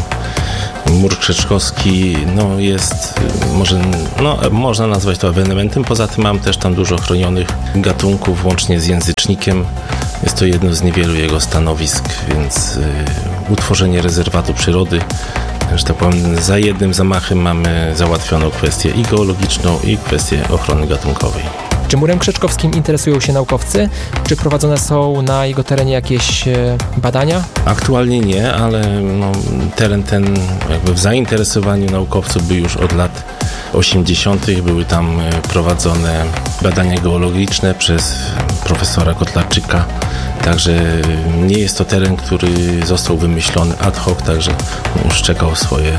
Mur Krzeczkowski, no jest, może, no, można nazwać to ewenementem. Poza tym mam też tam dużo chronionych gatunków, łącznie z języcznikiem. Jest to jedno z niewielu jego stanowisk, więc y, utworzenie rezerwatu przyrody, że tak powiem, za jednym zamachem mamy załatwioną kwestię i geologiczną, i kwestię ochrony gatunkowej. Czy Murem Krzeczkowskim interesują się naukowcy? Czy prowadzone są na jego terenie jakieś badania? Aktualnie nie, ale no, teren ten jakby w zainteresowaniu naukowców był już od lat osiemdziesiątych. Były tam prowadzone badania geologiczne przez profesora Kotlarczyka. Także nie jest to teren, który został wymyślony ad hoc, także już czekał swoje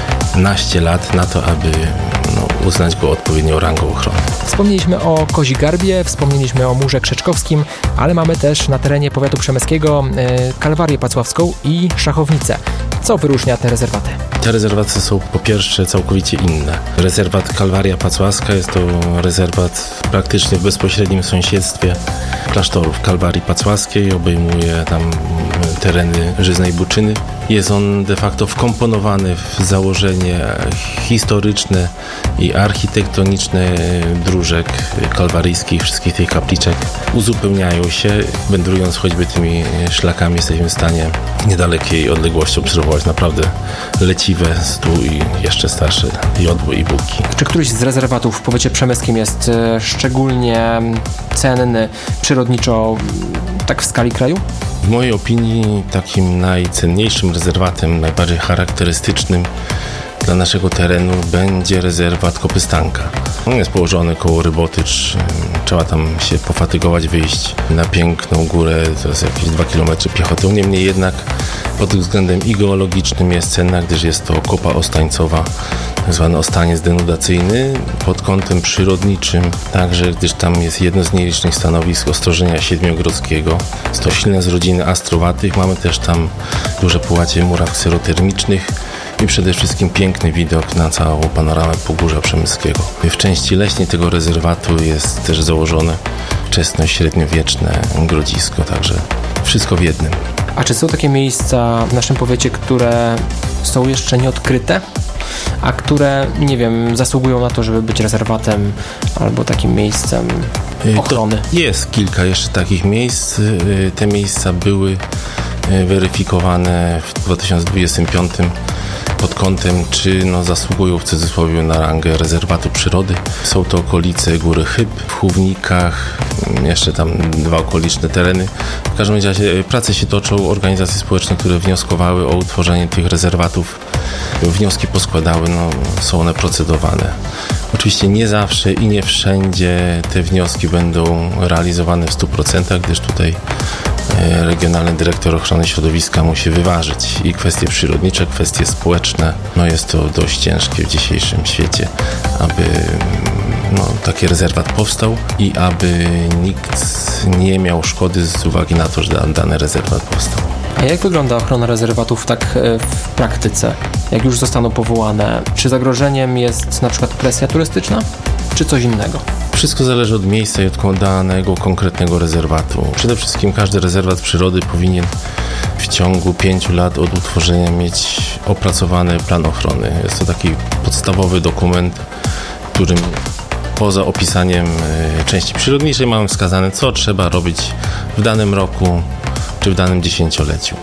naście lat na to, aby no, uznać go odpowiednią rangą ochrony. Wspomnieliśmy o Kozi Garbie, wspomnieliśmy o Murze Krzeczkowskim, ale mamy też na terenie powiatu przemyskiego y, Kalwarię Pacławską i Szachownicę. Co wyróżnia te rezerwaty? Te rezerwaty są po pierwsze całkowicie inne. Rezerwat Kalwaria Pacławska jest to rezerwat praktycznie w bezpośrednim sąsiedztwie klasztorów Kalwarii Pacławskiej. Obejmuje tam tereny Żyznej Buczyny. Jest on de facto wkomponowany w założenie historyczne i architektoniczne dróżek kalwaryjskich, wszystkich tych kapliczek uzupełniają się. Wędrując choćby tymi szlakami, jesteśmy w stanie w niedalekiej odległości obserwować naprawdę leciwe stół i jeszcze starsze jodły i bułki. Czy któryś z rezerwatów w powiecie przemyskim jest szczególnie cenny przyrodniczo, tak w skali kraju? W mojej opinii takim najcenniejszym rezerwatem, najbardziej charakterystycznym dla naszego terenu będzie rezerwat Kopystanka. On jest położony koło Rybotycz. Trzeba tam się pofatygować, wyjść na piękną górę, to jest jakieś dwa kilometry piechotą. Niemniej jednak pod względem i geologicznym jest cenna, gdyż jest to kopa ostańcowa, tak zwany ostaniec denudacyjny. Pod kątem przyrodniczym także, gdyż tam jest jedno z nielicznych stanowisk ostrożenia siedmiogrodzkiego. Jest to silne z rodziny astrowatych. Mamy też tam duże połacie muraw kserotermicznych i przede wszystkim piękny widok na całą panoramę Pogórza Przemyskiego. W części leśnej tego rezerwatu jest też założone wczesno-średniowieczne grodzisko, także wszystko w jednym. A czy są takie miejsca w naszym powiecie, które są jeszcze nieodkryte, a które, nie wiem, zasługują na to, żeby być rezerwatem albo takim miejscem ochrony? To jest kilka jeszcze takich miejsc. Te miejsca były weryfikowane w dwa tysiące dwudziestym piątym pod kątem, czy no, zasługują w cudzysłowie na rangę rezerwatu przyrody. Są to okolice Góry Chyb, w Chównikach, jeszcze tam dwa okoliczne tereny. W każdym razie prace się toczą, organizacje społeczne, które wnioskowały o utworzenie tych rezerwatów, wnioski poskładały, no, są one procedowane. Oczywiście nie zawsze i nie wszędzie te wnioski będą realizowane w stu procentach, gdyż tutaj Regionalny Dyrektor Ochrony Środowiska musi wyważyć i kwestie przyrodnicze, kwestie społeczne. No jest to dość ciężkie w dzisiejszym świecie, aby no, taki rezerwat powstał i aby nikt nie miał szkody z uwagi na to, że dany rezerwat powstał. A jak wygląda ochrona rezerwatów tak w praktyce? Jak już zostaną powołane? Czy zagrożeniem jest na przykład presja turystyczna, czy coś innego? Wszystko zależy od miejsca i od danego konkretnego rezerwatu. Przede wszystkim każdy rezerwat przyrody powinien w ciągu pięciu lat od utworzenia mieć opracowany plan ochrony. Jest to taki podstawowy dokument, w którym poza opisaniem części przyrodniczej mamy wskazane, co trzeba robić w danym roku czy w danym dziesięcioleciu.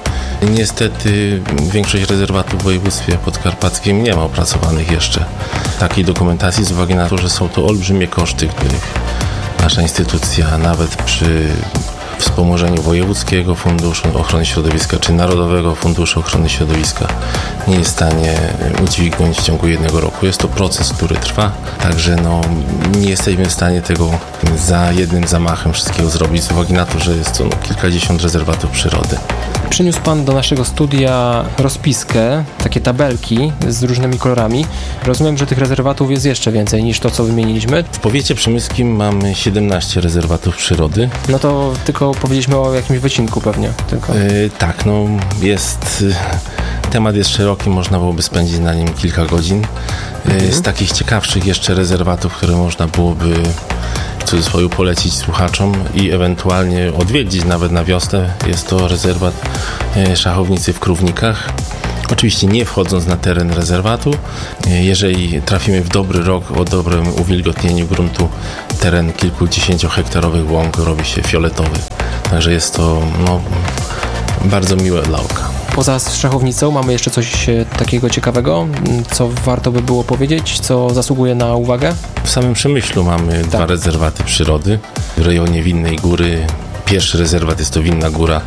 Niestety większość rezerwatów w województwie podkarpackim nie ma opracowanych jeszcze takiej dokumentacji z uwagi na to, że są to olbrzymie koszty, których nasza instytucja nawet przy wspomożeniu Wojewódzkiego Funduszu Ochrony Środowiska czy Narodowego Funduszu Ochrony Środowiska nie jest w stanie udźwignąć w ciągu jednego roku. Jest to proces, który trwa, także no, nie jesteśmy w stanie tego za jednym zamachem wszystkiego zrobić z uwagi na to, że jest to no, kilkadziesiąt rezerwatów przyrody. Przyniósł Pan do naszego studia rozpiskę, takie tabelki z różnymi kolorami. Rozumiem, że tych rezerwatów jest jeszcze więcej niż to, co wymieniliśmy. W powiecie przemyskim mamy siedemnaście rezerwatów przyrody. No to tylko powiedzieliśmy o jakimś wycinku pewnie. Tylko. Yy, tak, no jest... Temat jest szeroki, można byłoby spędzić na nim kilka godzin. Mhm. Z takich ciekawszych jeszcze rezerwatów, które można byłoby w cudzysłowie polecić słuchaczom i ewentualnie odwiedzić nawet na wiosnę, jest to rezerwat Szachownicy w Krównikach. Oczywiście nie wchodząc na teren rezerwatu, jeżeli trafimy w dobry rok o dobrym uwilgotnieniu gruntu, teren kilkudziesięciohektarowych łąk robi się fioletowy. Także jest to no, bardzo miłe dla oka. Poza Szachownicą mamy jeszcze coś takiego ciekawego, co warto by było powiedzieć, co zasługuje na uwagę? W samym Przemyślu mamy tak. dwa rezerwaty przyrody. W rejonie Winnej Góry pierwszy rezerwat jest to Winna Góra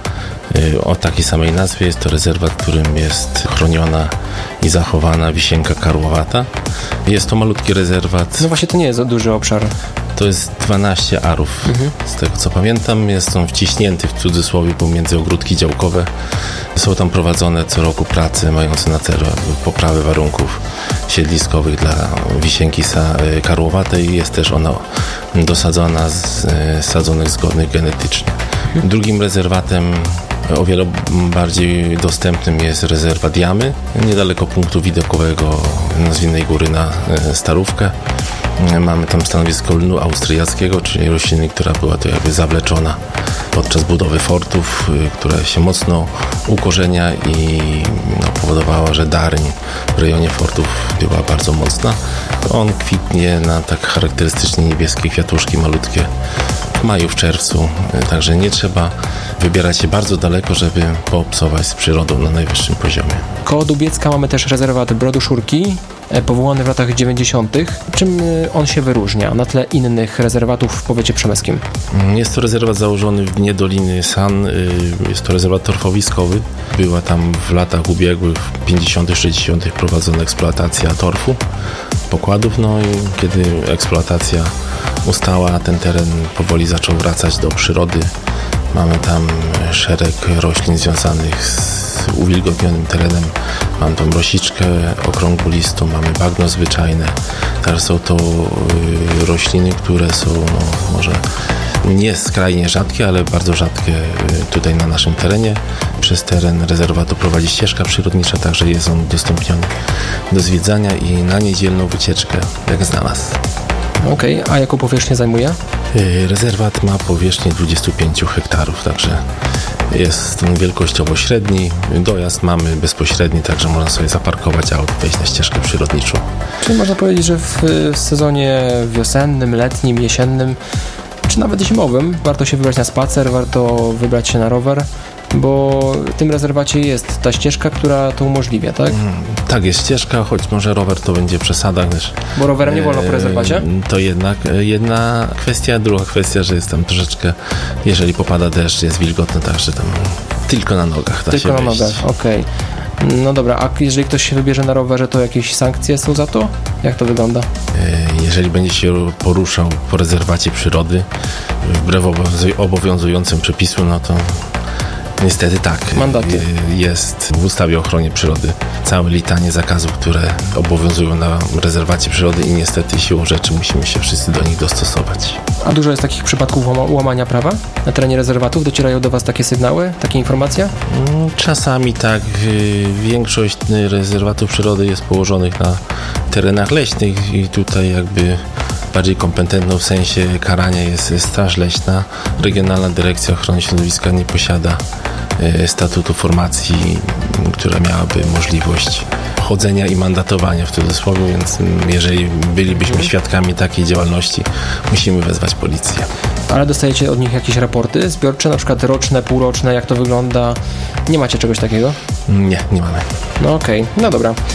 o takiej samej nazwie. Jest to rezerwat, w którym jest chroniona i zachowana wisienka karłowata. Jest to malutki rezerwat. No właśnie to nie jest duży obszar. To jest dwanaście arów. Mhm. Z tego co pamiętam, jest on wciśnięty w cudzysłowie pomiędzy ogródki działkowe. Są tam prowadzone co roku prace mające na celu poprawę warunków siedliskowych dla wisienki karłowatej. Jest też ona dosadzona z sadzonek zgodnych genetycznie. Mhm. Drugim rezerwatem o wiele bardziej dostępnym jest rezerwat Jamy, niedaleko punktu widokowego z Winnej Góry na Starówkę. Mamy tam stanowisko lnu austriackiego, czyli rośliny, która była to jakby zawleczona podczas budowy fortów, która się mocno ukorzenia i no, powodowała, że darń w rejonie fortów była bardzo mocna. On kwitnie na tak charakterystycznie niebieskie kwiatuszki malutkie w maju, w czerwcu, także nie trzeba wybierać się bardzo daleko, żeby poobcować z przyrodą na najwyższym poziomie. Koło Dubiecka mamy też rezerwat Brodu-Szurki, powołany w latach dziewięćdziesiątych. Czym on się wyróżnia na tle innych rezerwatów w powiecie przemyskim? Jest to rezerwat założony w dnie Doliny San. Jest to rezerwat torfowiskowy. Była tam w latach ubiegłych, w pięćdziesiątych, sześćdziesiątych prowadzona eksploatacja torfu, pokładów. No i kiedy eksploatacja ustała, ten teren powoli zaczął wracać do przyrody. Mamy tam szereg roślin związanych z uwilgotnionym terenem. Mam tam rosiczkę okrągłolistą, mamy bagno zwyczajne. Teraz są to y, rośliny, które są no, może nie skrajnie rzadkie, ale bardzo rzadkie y, tutaj na naszym terenie. Przez teren rezerwatu prowadzi ścieżka przyrodnicza, także jest on udostępniony do zwiedzania i na niedzielną wycieczkę jak znalazł. Okej, okay. A jaką powierzchnię zajmuje? Rezerwat ma powierzchnię dwadzieścia pięć hektarów, także jest on wielkościowo średni. Dojazd mamy bezpośredni, także można sobie zaparkować auto, wejść na ścieżkę przyrodniczą. Czyli można powiedzieć, że w sezonie wiosennym, letnim, jesiennym, czy nawet zimowym warto się wybrać na spacer, warto wybrać się na rower, bo w tym rezerwacie jest ta ścieżka, która to umożliwia, tak? Mm, tak, jest ścieżka, choć może rower to będzie przesada, gdyż... Bo rowerem nie wolno po rezerwacie? To jednak jedna kwestia, druga kwestia, że jest tam troszeczkę, jeżeli popada deszcz, jest wilgotno, także tam tylko na nogach da tylko się na wejść. nogach, okej. Okay. No dobra, a jeżeli ktoś się wybierze na rowerze, to jakieś sankcje są za to? Jak to wygląda? Jeżeli będzie się poruszał po rezerwacie przyrody, wbrew obowiązującym przepisom, no to niestety tak. Mandaty. Jest w ustawie o ochronie przyrody całe litanie zakazów, które obowiązują na rezerwacie przyrody i niestety siłą rzeczy musimy się wszyscy do nich dostosować. A dużo jest takich przypadków łamania prawa na terenie rezerwatów? Docierają do Was takie sygnały, takie informacje? Czasami tak. Większość rezerwatów przyrody jest położonych na terenach leśnych i tutaj jakby bardziej kompetentną w sensie karania jest Straż Leśna. Regionalna Dyrekcja Ochrony Środowiska nie posiada statutu formacji, która miałaby możliwość chodzenia i mandatowania w cudzysłowie, więc jeżeli bylibyśmy świadkami takiej działalności, musimy wezwać policję. Ale dostajecie od nich jakieś raporty zbiorcze, na przykład roczne, półroczne, jak to wygląda? Nie macie czegoś takiego? Nie, nie mamy. No okej, okay. No dobra.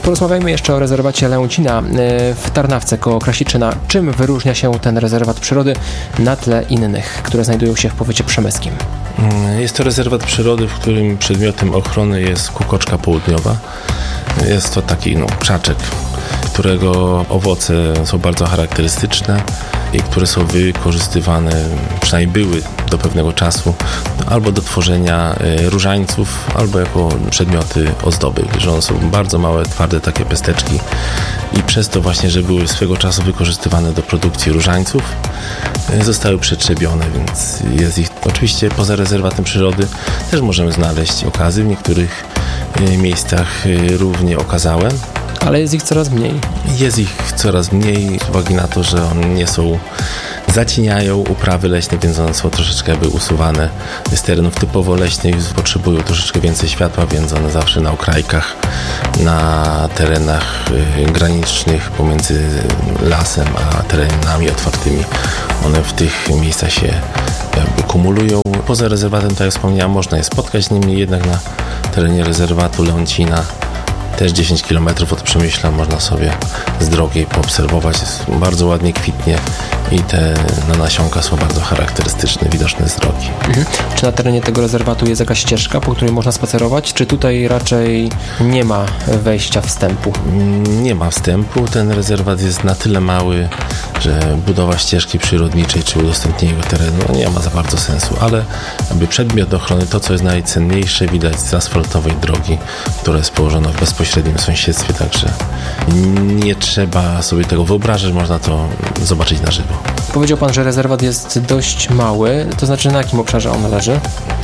Porozmawiajmy jeszcze o rezerwacie Lęcina w Tarnawce koło Krasiczyna. Czym wyróżnia się ten rezerwat przyrody na tle innych, które znajdują się w powiecie przemyskim? Jest to rezerwat przyrody, w którym przedmiotem ochrony jest kukoczka południowa. Jest to taki no, krzaczek, którego owoce są bardzo charakterystyczne i które są wykorzystywane, przynajmniej były do pewnego czasu, albo do tworzenia różańców, albo jako przedmioty ozdoby, że one są bardzo małe, twarde takie pesteczki i przez to właśnie, że były swego czasu wykorzystywane do produkcji różańców, zostały przetrzebione, więc jest ich oczywiście poza rezerwatem przyrody też możemy znaleźć okazy w niektórych miejscach równie okazałe. Ale jest ich coraz mniej. Jest ich coraz mniej z uwagi na to, że one nie są, zacieniają uprawy leśne, więc one są troszeczkę jakby usuwane z terenów typowo leśnych, potrzebują troszeczkę więcej światła, więc one zawsze na okrajkach, na terenach granicznych pomiędzy lasem a terenami otwartymi, one w tych miejscach się jakby kumulują. Poza rezerwatem, tak jak wspomniałem, można je spotkać, niemniej jednak na terenie rezerwatu Lęcina też dziesięć kilometrów od Przemyśla można sobie z drogi poobserwować. Jest bardzo ładnie kwitnie i te no, nasionka są bardzo charakterystyczne, widoczne z drogi. Mhm. Czy na terenie tego rezerwatu jest jakaś ścieżka, po której można spacerować, czy tutaj raczej nie ma wejścia wstępu? Nie ma wstępu. Ten rezerwat jest na tyle mały, że budowa ścieżki przyrodniczej czy udostępnienie terenu no, nie ma za bardzo sensu, ale jakby przedmiot ochrony, to co jest najcenniejsze, widać z asfaltowej drogi, która jest położona w bezpośrednim sąsiedztwie, także nie trzeba sobie tego wyobrażać, można to zobaczyć na żywo. Powiedział pan, że rezerwat jest dość mały, to znaczy na jakim obszarze on leży?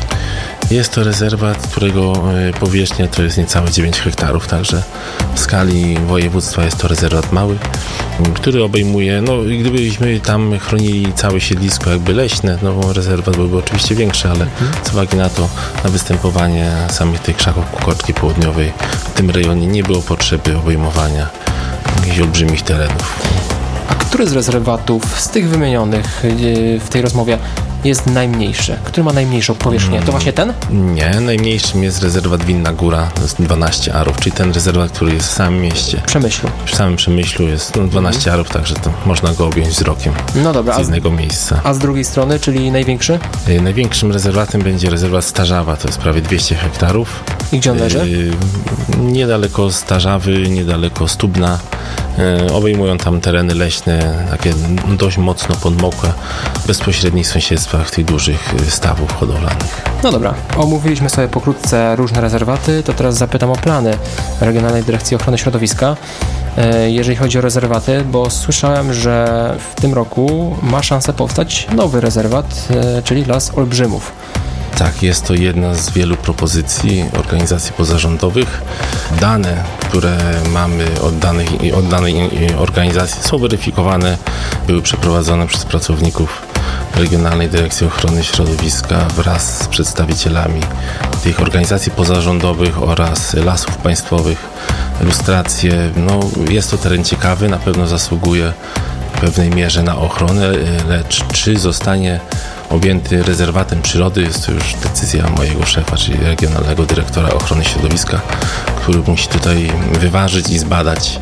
Jest to rezerwat, którego powierzchnia to jest niecałe dziewięć hektarów, także w skali województwa jest to rezerwat mały, który obejmuje, no gdybyśmy tam chronili całe siedlisko jakby leśne, no rezerwat byłby oczywiście większy, ale z uwagi na to, na występowanie samych tych krzaków kukoczki południowej w tym rejonie nie było potrzeby obejmowania jakichś olbrzymich terenów. A który z rezerwatów, z tych wymienionych w tej rozmowie, jest najmniejszy? Który ma najmniejszą powierzchnię? To właśnie ten? Nie, najmniejszym jest rezerwat Winna Góra, to jest dwanaście arów, czyli ten rezerwat, który jest w samym mieście. Przemyślu. W samym Przemyślu jest no, dwanaście mhm. arów, także to można go objąć wzrokiem. No dobra. Z jednego miejsca. A z drugiej strony, czyli największy? Yy, największym rezerwatem będzie rezerwat Starzawa, to jest prawie dwieście hektarów. I gdzie on leży? Yy, niedaleko Starzawy, niedaleko Stubna. Yy, obejmują tam tereny leśne, takie dość mocno podmokłe, w bezpośrednich sąsiedztwach tych dużych stawów hodowlanych. No dobra, omówiliśmy sobie pokrótce różne rezerwaty, to teraz zapytam o plany Regionalnej Dyrekcji Ochrony Środowiska, jeżeli chodzi o rezerwaty, bo słyszałem, że w tym roku ma szansę powstać nowy rezerwat, czyli Las Olbrzymów. Tak, jest to jedna z wielu propozycji organizacji pozarządowych. Dane, które mamy od, danych, od danej organizacji są weryfikowane, były przeprowadzone przez pracowników Regionalnej Dyrekcji Ochrony Środowiska wraz z przedstawicielami tych organizacji pozarządowych oraz lasów państwowych. Ilustracje, no jest to teren ciekawy, na pewno zasługuje w pewnej mierze na ochronę, lecz czy zostanie objęty rezerwatem przyrody, jest to już decyzja mojego szefa, czyli Regionalnego Dyrektora Ochrony Środowiska, który musi tutaj wyważyć i zbadać,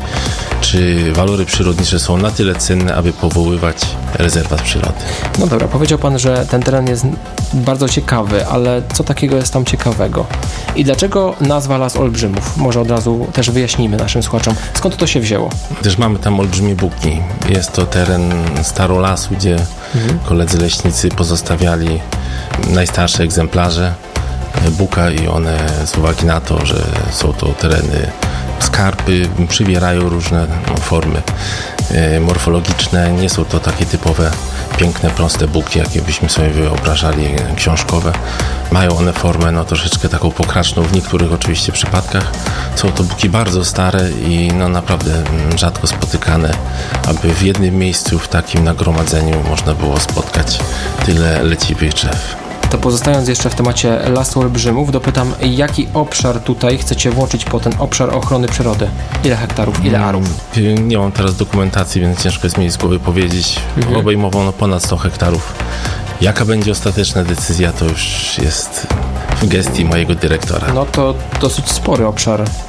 czy walory przyrodnicze są na tyle cenne, aby powoływać rezerwat przyrody. No dobra, powiedział pan, że ten teren jest bardzo ciekawy, ale co takiego jest tam ciekawego? I dlaczego nazwa Las Olbrzymów? Może od razu też wyjaśnijmy naszym słuchaczom, skąd to się wzięło? Też mamy tam olbrzymie buki. Jest to teren starolasu, gdzie mhm. koledzy leśnicy pozostawiali najstarsze egzemplarze buka i one z uwagi na to, że są to tereny skarpy, przybierają różne no, formy e, morfologiczne. Nie są to takie typowe, piękne, proste buki, jakie byśmy sobie wyobrażali, e, książkowe. Mają one formę no, troszeczkę taką pokraczną w niektórych oczywiście przypadkach. Są to buki bardzo stare i no, naprawdę m, rzadko spotykane, aby w jednym miejscu, w takim nagromadzeniu można było spotkać tyle leciwych drzew. To pozostając jeszcze w temacie Lasu Olbrzymów, dopytam, jaki obszar tutaj chcecie włączyć po ten obszar ochrony przyrody? Ile hektarów, ile arów? Nie mam teraz dokumentacji, więc ciężko jest mi z głowy powiedzieć. Mhm. Obejmowano ponad sto hektarów. Jaka będzie ostateczna decyzja, to już jest w gestii mojego dyrektora. No to dosyć spory obszar.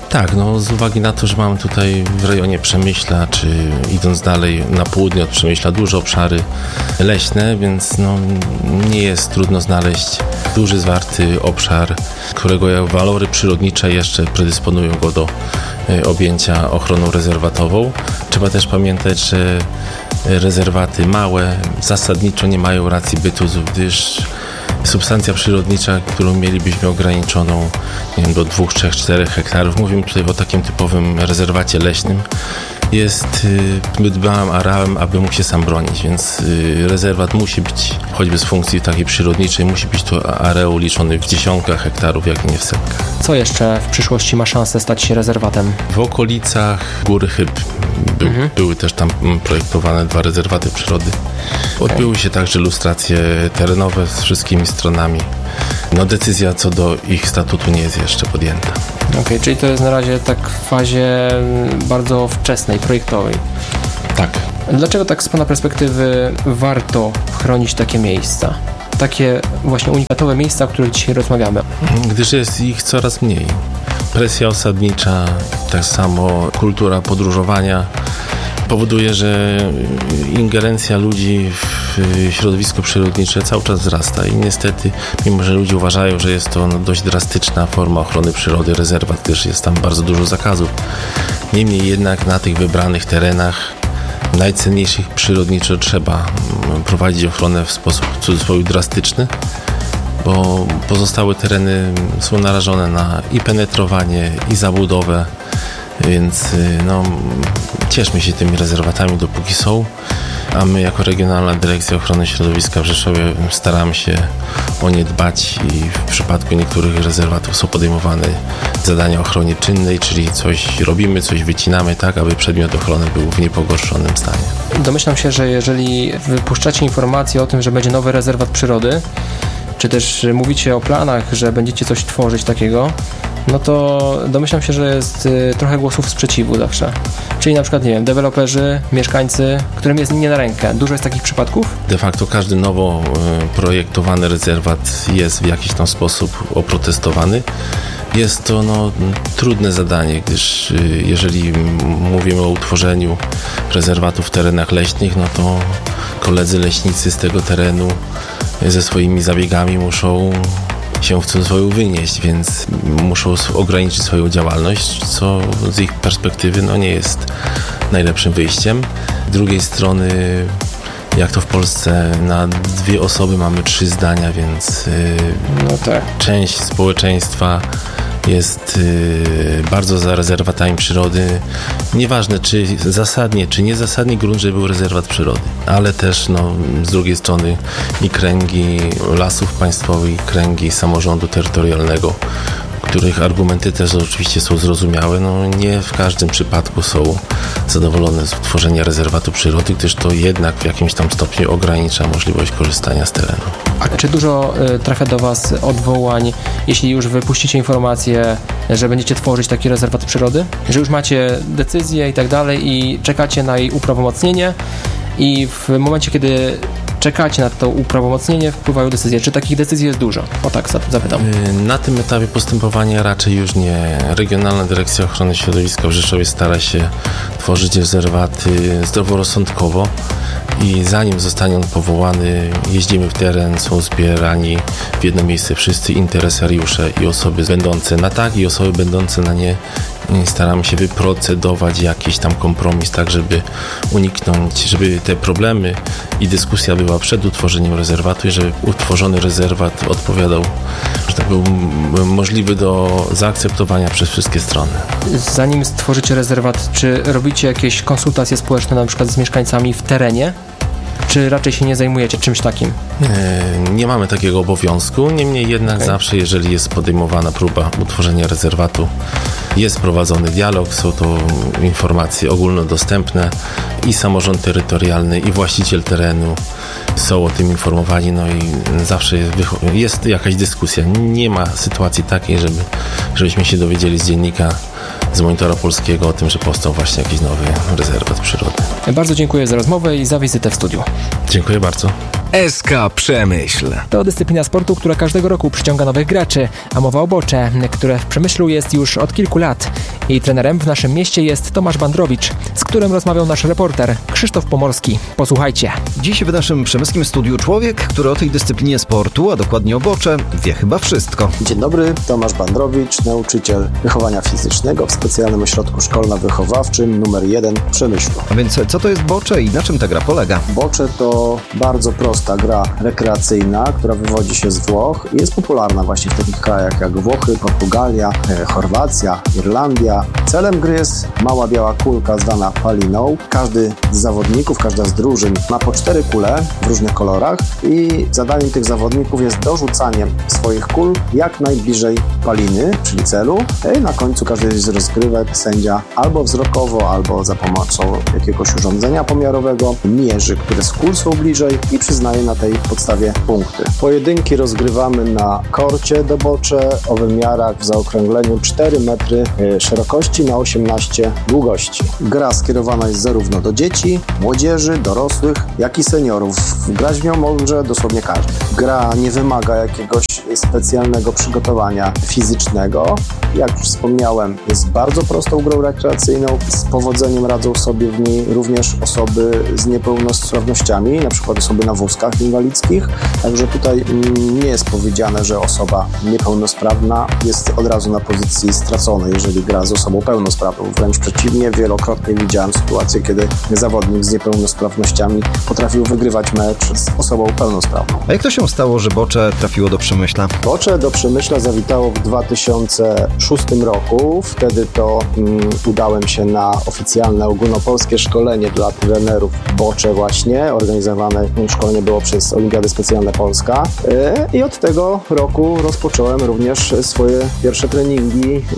Tak, no z uwagi na to, że mamy tutaj w rejonie Przemyśla, czy idąc dalej na południe od Przemyśla, duże obszary leśne, więc no, nie jest trudno znaleźć duży, zwarty obszar, którego walory przyrodnicze jeszcze predysponują go do objęcia ochroną rezerwatową. Trzeba też pamiętać, że rezerwaty małe zasadniczo nie mają racji bytu, gdyż substancja przyrodnicza, którą mielibyśmy ograniczoną, nie wiem, do dwóch, trzech, czterech hektarów, mówimy tutaj o takim typowym rezerwacie leśnym, jest zbyt małym areałem, aby mógł się sam bronić, więc rezerwat musi być, choćby z funkcji takiej przyrodniczej, musi być to areał liczony w dziesiątkach hektarów, jak nie w setkach. Co jeszcze w przyszłości ma szansę stać się rezerwatem? W okolicach Góry Chyb by, mhm. były też tam projektowane dwa rezerwaty przyrody. Odbyły się także lustracje terenowe z wszystkimi stronami. No decyzja co do ich statutu nie jest jeszcze podjęta. Okej, okay, czyli to jest na razie tak w fazie bardzo wczesnej, projektowej. Tak. Dlaczego tak z Pana perspektywy warto chronić takie miejsca? Takie właśnie unikatowe miejsca, o których dzisiaj rozmawiamy. Gdyż jest ich coraz mniej. Presja osadnicza, tak samo kultura podróżowania powoduje, że ingerencja ludzi w środowisko przyrodnicze cały czas wzrasta i niestety, mimo że ludzie uważają, że jest to no, dość drastyczna forma ochrony przyrody, rezerwat, gdyż jest tam bardzo dużo zakazów. Niemniej jednak na tych wybranych terenach najcenniejszych przyrodniczo trzeba prowadzić ochronę w sposób w cudzysłowie drastyczny, bo pozostałe tereny są narażone na i penetrowanie, i zabudowę, więc no, cieszmy się tymi rezerwatami, dopóki są, a my jako Regionalna Dyrekcja Ochrony Środowiska w Rzeszowie staramy się o nie dbać i w przypadku niektórych rezerwatów są podejmowane zadania ochrony czynnej, czyli coś robimy, coś wycinamy tak, aby przedmiot ochrony był w niepogorszonym stanie. Domyślam się, że jeżeli wypuszczacie informacje o tym, że będzie nowy rezerwat przyrody, czy też mówicie o planach, że będziecie coś tworzyć takiego, no to domyślam się, że jest y, trochę głosów sprzeciwu zawsze. Czyli na przykład, nie wiem, deweloperzy, mieszkańcy, którym jest nie na rękę. Dużo jest takich przypadków? De facto każdy nowo y, projektowany rezerwat jest w jakiś tam sposób oprotestowany. Jest to no, trudne zadanie, gdyż y, jeżeli mówimy o utworzeniu rezerwatu w terenach leśnych, no to koledzy leśnicy z tego terenu y, ze swoimi zabiegami muszą się w cudzysłowie wynieść, więc muszą ograniczyć swoją działalność, co z ich perspektywy no, nie jest najlepszym wyjściem. Z drugiej strony, jak to w Polsce, na dwie osoby mamy trzy zdania, więc yy, no tak. Część społeczeństwa jest yy, bardzo za rezerwatami przyrody. Nieważne, czy zasadnie, czy niezasadnie grunt, żeby był rezerwat przyrody, ale też no, z drugiej strony i kręgi lasów państwowych, i kręgi samorządu terytorialnego, których argumenty też oczywiście są zrozumiałe, no nie w każdym przypadku są zadowolone z utworzenia rezerwatu przyrody, gdyż to jednak w jakimś tam stopniu ogranicza możliwość korzystania z terenu. A czy dużo y, trafia do Was odwołań, jeśli już wypuścicie informację, że będziecie tworzyć taki rezerwat przyrody? Że już macie decyzję i tak dalej i czekacie na jej uprawomocnienie i w momencie, kiedy czekacie na to uprawomocnienie, wpływają decyzje. Czy takich decyzji jest dużo? O tak zapytam. Na tym etapie postępowania raczej już nie. Regionalna Dyrekcja Ochrony Środowiska w Rzeszowie stara się tworzyć rezerwaty zdroworozsądkowo i zanim zostanie on powołany, jeździmy w teren, są zbierani w jedno miejsce wszyscy interesariusze i osoby będące na tak i osoby będące na nie. I staramy się wyprocedować jakiś tam kompromis, tak żeby uniknąć, żeby te problemy i dyskusja była przed utworzeniem rezerwatu i żeby utworzony rezerwat odpowiadał, że tak był możliwy do zaakceptowania przez wszystkie strony. Zanim stworzycie rezerwat, czy robicie jakieś konsultacje społeczne na przykład z mieszkańcami w terenie? Czy raczej się nie zajmujecie czymś takim? Nie, nie mamy takiego obowiązku, niemniej jednak okay. Zawsze, jeżeli jest podejmowana próba utworzenia rezerwatu, jest prowadzony dialog, są to informacje ogólnodostępne i samorząd terytorialny, i właściciel terenu są o tym informowani, no i zawsze jest, jest jakaś dyskusja. Nie ma sytuacji takiej, żeby, żebyśmy się dowiedzieli z dziennika, z Monitora Polskiego o tym, że powstał właśnie jakiś nowy rezerwat przyrody. Bardzo dziękuję za rozmowę i za wizytę w studiu. Dziękuję bardzo. S K Przemyśl. To dyscyplina sportu, która każdego roku przyciąga nowych graczy, a mowa o bocze, które w Przemyślu jest już od kilku lat. I trenerem w naszym mieście jest Tomasz Bandrowicz, z którym rozmawiał nasz reporter Krzysztof Pomorski. Posłuchajcie. Dziś w naszym przemyskim studiu człowiek, który o tej dyscyplinie sportu, a dokładnie o bocze, wie chyba wszystko. Dzień dobry, Tomasz Bandrowicz, nauczyciel wychowania fizycznego w specjalnym ośrodku szkolno-wychowawczym numer jeden w Przemyślu. A więc co to jest bocze i na czym ta gra polega? Bocze to bardzo prosta gra rekreacyjna, która wywodzi się z Włoch i jest popularna właśnie w takich krajach jak Włochy, Portugalia, Chorwacja, Irlandia. Celem gry jest mała biała kulka zwana paliną. Każdy z zawodników, każda z drużyn ma po cztery kule w różnych kolorach i zadaniem tych zawodników jest dorzucanie swoich kul jak najbliżej paliny, czyli celu. I na końcu każdej z rozgrywek sędzia albo wzrokowo, albo za pomocą jakiegoś urządzenia pomiarowego mierzy, które z kul są bliżej i przyznaje na tej podstawie punkty. Pojedynki rozgrywamy na korcie do bocze o wymiarach w zaokrągleniu cztery metry szerokości na osiemnaście długości. Gra skierowana jest zarówno do dzieci, młodzieży, dorosłych, jak i seniorów. Grać w nią może dosłownie każdy. Gra nie wymaga jakiegoś specjalnego przygotowania fizycznego. Jak już wspomniałem, jest bardzo prostą grą rekreacyjną. Z powodzeniem radzą sobie w niej również osoby z niepełnosprawnościami, na przykład osoby na wózkach inwalidzkich. Także tutaj nie jest powiedziane, że osoba niepełnosprawna jest od razu na pozycji straconej, jeżeli gra z osobą pełnosprawną. Wręcz przeciwnie, wielokrotnie widziałem sytuację, kiedy zawodnik z niepełnosprawnościami potrafił wygrywać mecz z osobą pełnosprawną. A jak to się stało, że bocze trafiło do Przemyśla? Bocze do Przemyśla zawitało w dwa tysiące szóstym roku. Wtedy to um, udałem się na oficjalne ogólnopolskie szkolenie dla trenerów bocze właśnie. Organizowane szkolenie było przez Olimpiadę Specjalne Polska. Yy, I od tego roku rozpocząłem również swoje pierwsze treningi yy,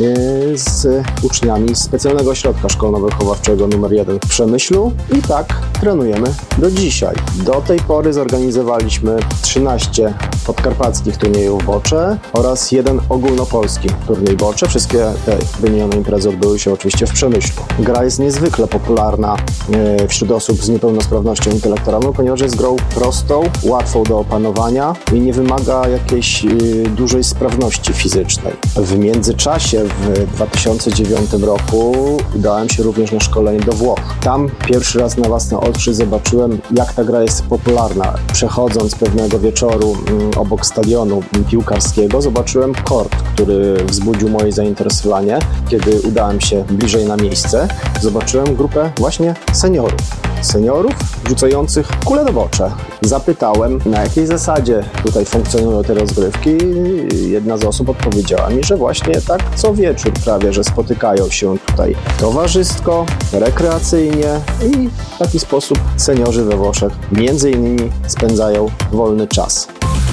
z uczniami specjalnego ośrodka szkolno-wychowawczego numer jeden w Przemyślu. I tak trenujemy do dzisiaj. Do tej pory zorganizowaliśmy trzynaście podkarpackich turniejów bocze oraz jeden ogólnopolski turniej bocze. Wszystkie te wymienione imprezy odbyły się oczywiście w Przemyślu. Gra jest niezwykle popularna e, wśród osób z niepełnosprawnością intelektualną, ponieważ jest grą prostą, łatwą do opanowania i nie wymaga jakiejś e, dużej sprawności fizycznej. W międzyczasie w dwa tysiące dziewiątym roku udałem się również na szkolenie do Włoch. Tam pierwszy raz na własne oczy zobaczyłem, jak ta gra jest popularna. Przechodząc pewnego wieczoru m, obok stadionu piłkarskiego, zobaczyłem kort, który wzbudził moje zainteresowanie. Kiedy udałem się bliżej na miejsce, zobaczyłem grupę właśnie seniorów. Seniorów rzucających kule do bocze. Zapytałem, na jakiej zasadzie tutaj funkcjonują te rozgrywki. Jedna z osób odpowiedziała mi, że właśnie tak co wieczór prawie, że spotykają się tutaj towarzysko, rekreacyjnie i w taki sposób seniorzy we Włoszech między innymi spędzają wolny czas.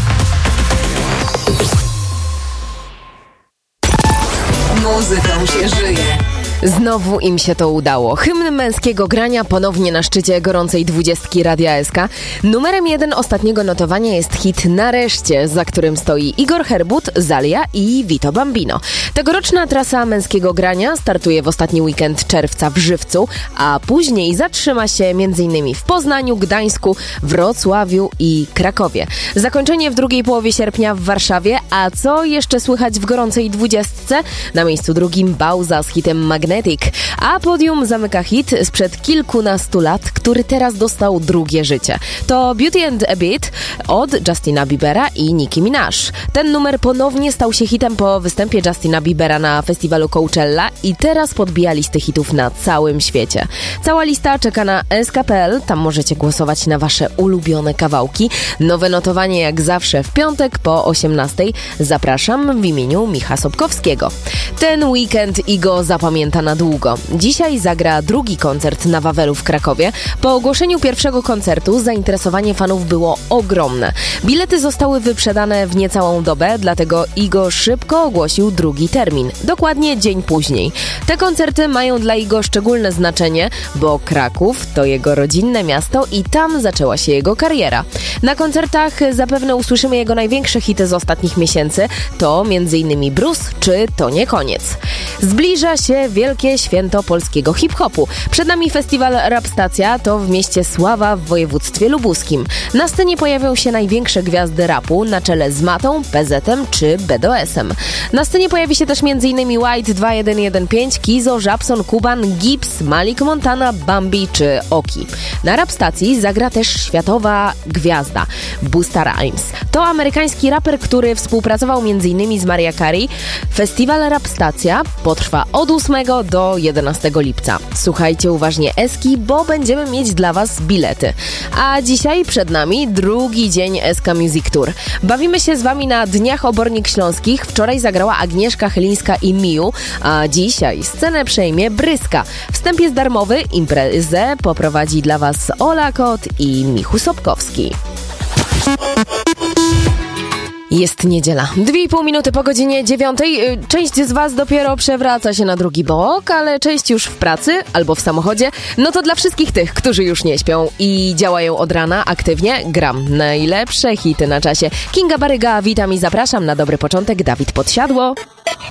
Muzyką się żyje. Znowu im się to udało. Hymn męskiego grania ponownie na szczycie gorącej dwudziestki Radia S K. Numerem jeden ostatniego notowania jest hit Nareszcie, za którym stoi Igor Herbut, Zalia i Vito Bambino. Tegoroczna trasa męskiego grania startuje w ostatni weekend czerwca w Żywcu, a później zatrzyma się m.in. w Poznaniu, Gdańsku, Wrocławiu i Krakowie. Zakończenie w drugiej połowie sierpnia w Warszawie, a co jeszcze słychać w gorącej dwudziestce? Na miejscu drugim Bauza z hitem Magnetic, a podium zamyka hit sprzed kilkunastu lat, który teraz dostał drugie życie. To Beauty and a Beat od Justina Biebera i Nicki Minaj. Ten numer ponownie stał się hitem po występie Justina Biebera na festiwalu Coachella i teraz podbija listy hitów na całym świecie. Cała lista czeka na S K kropka P L, tam możecie głosować na wasze ulubione kawałki. Nowe notowanie jak zawsze w piątek po osiemnastej. Zapraszam w imieniu Micha Sobkowskiego. Ten weekend Igo zapamięta na długo. Dzisiaj zagra drugi koncert na Wawelu w Krakowie. Po ogłoszeniu pierwszego koncertu zainteresowanie fanów było ogromne. Bilety zostały wyprzedane w niecałą dobę, dlatego Igo szybko ogłosił drugi termin. Dokładnie dzień później. Te koncerty mają dla Igo szczególne znaczenie, bo Kraków to jego rodzinne miasto i tam zaczęła się jego kariera. Na koncertach zapewne usłyszymy jego największe hity z ostatnich miesięcy. To między innymi Bruce czy To nie koniec. Zbliża się wielkie święto polskiego hip-hopu. Przed nami festiwal Rapstacja, to w mieście Sława w województwie lubuskim. Na scenie pojawią się największe gwiazdy rapu na czele z Matą, P Z-em czy B D O S-em. Na scenie pojawi się też m.in. White dwa jeden jeden pięć, Kizo, Żabson, Kuban, Gibbs, Malik Montana, Bambi czy Oki. Na Rapstacji zagra też światowa gwiazda Busta Rhymes. To amerykański raper, który współpracował m.in. z Mariah Carey. Festiwal Rapstacja potrwa od ósmego do jedenastego lipca. Słuchajcie uważnie Eski, bo będziemy mieć dla Was bilety. A dzisiaj przed nami drugi dzień Eska Music Tour. Bawimy się z Wami na Dniach Obornik Śląskich. Wczoraj zagrała Agnieszka Chylińska i Miu, a dzisiaj scenę przejmie Bryska. Wstęp jest darmowy, imprezę poprowadzi dla Was Ola Kot i Michu Sobkowski. Jest niedziela. Dwie i pół minuty po godzinie dziewiątej. Część z Was dopiero przewraca się na drugi bok, ale część już w pracy albo w samochodzie. No to dla wszystkich tych, którzy już nie śpią i działają od rana aktywnie, gram najlepsze hity na czasie. Kinga Baryga, witam i zapraszam na dobry początek. Dawid Podsiadło.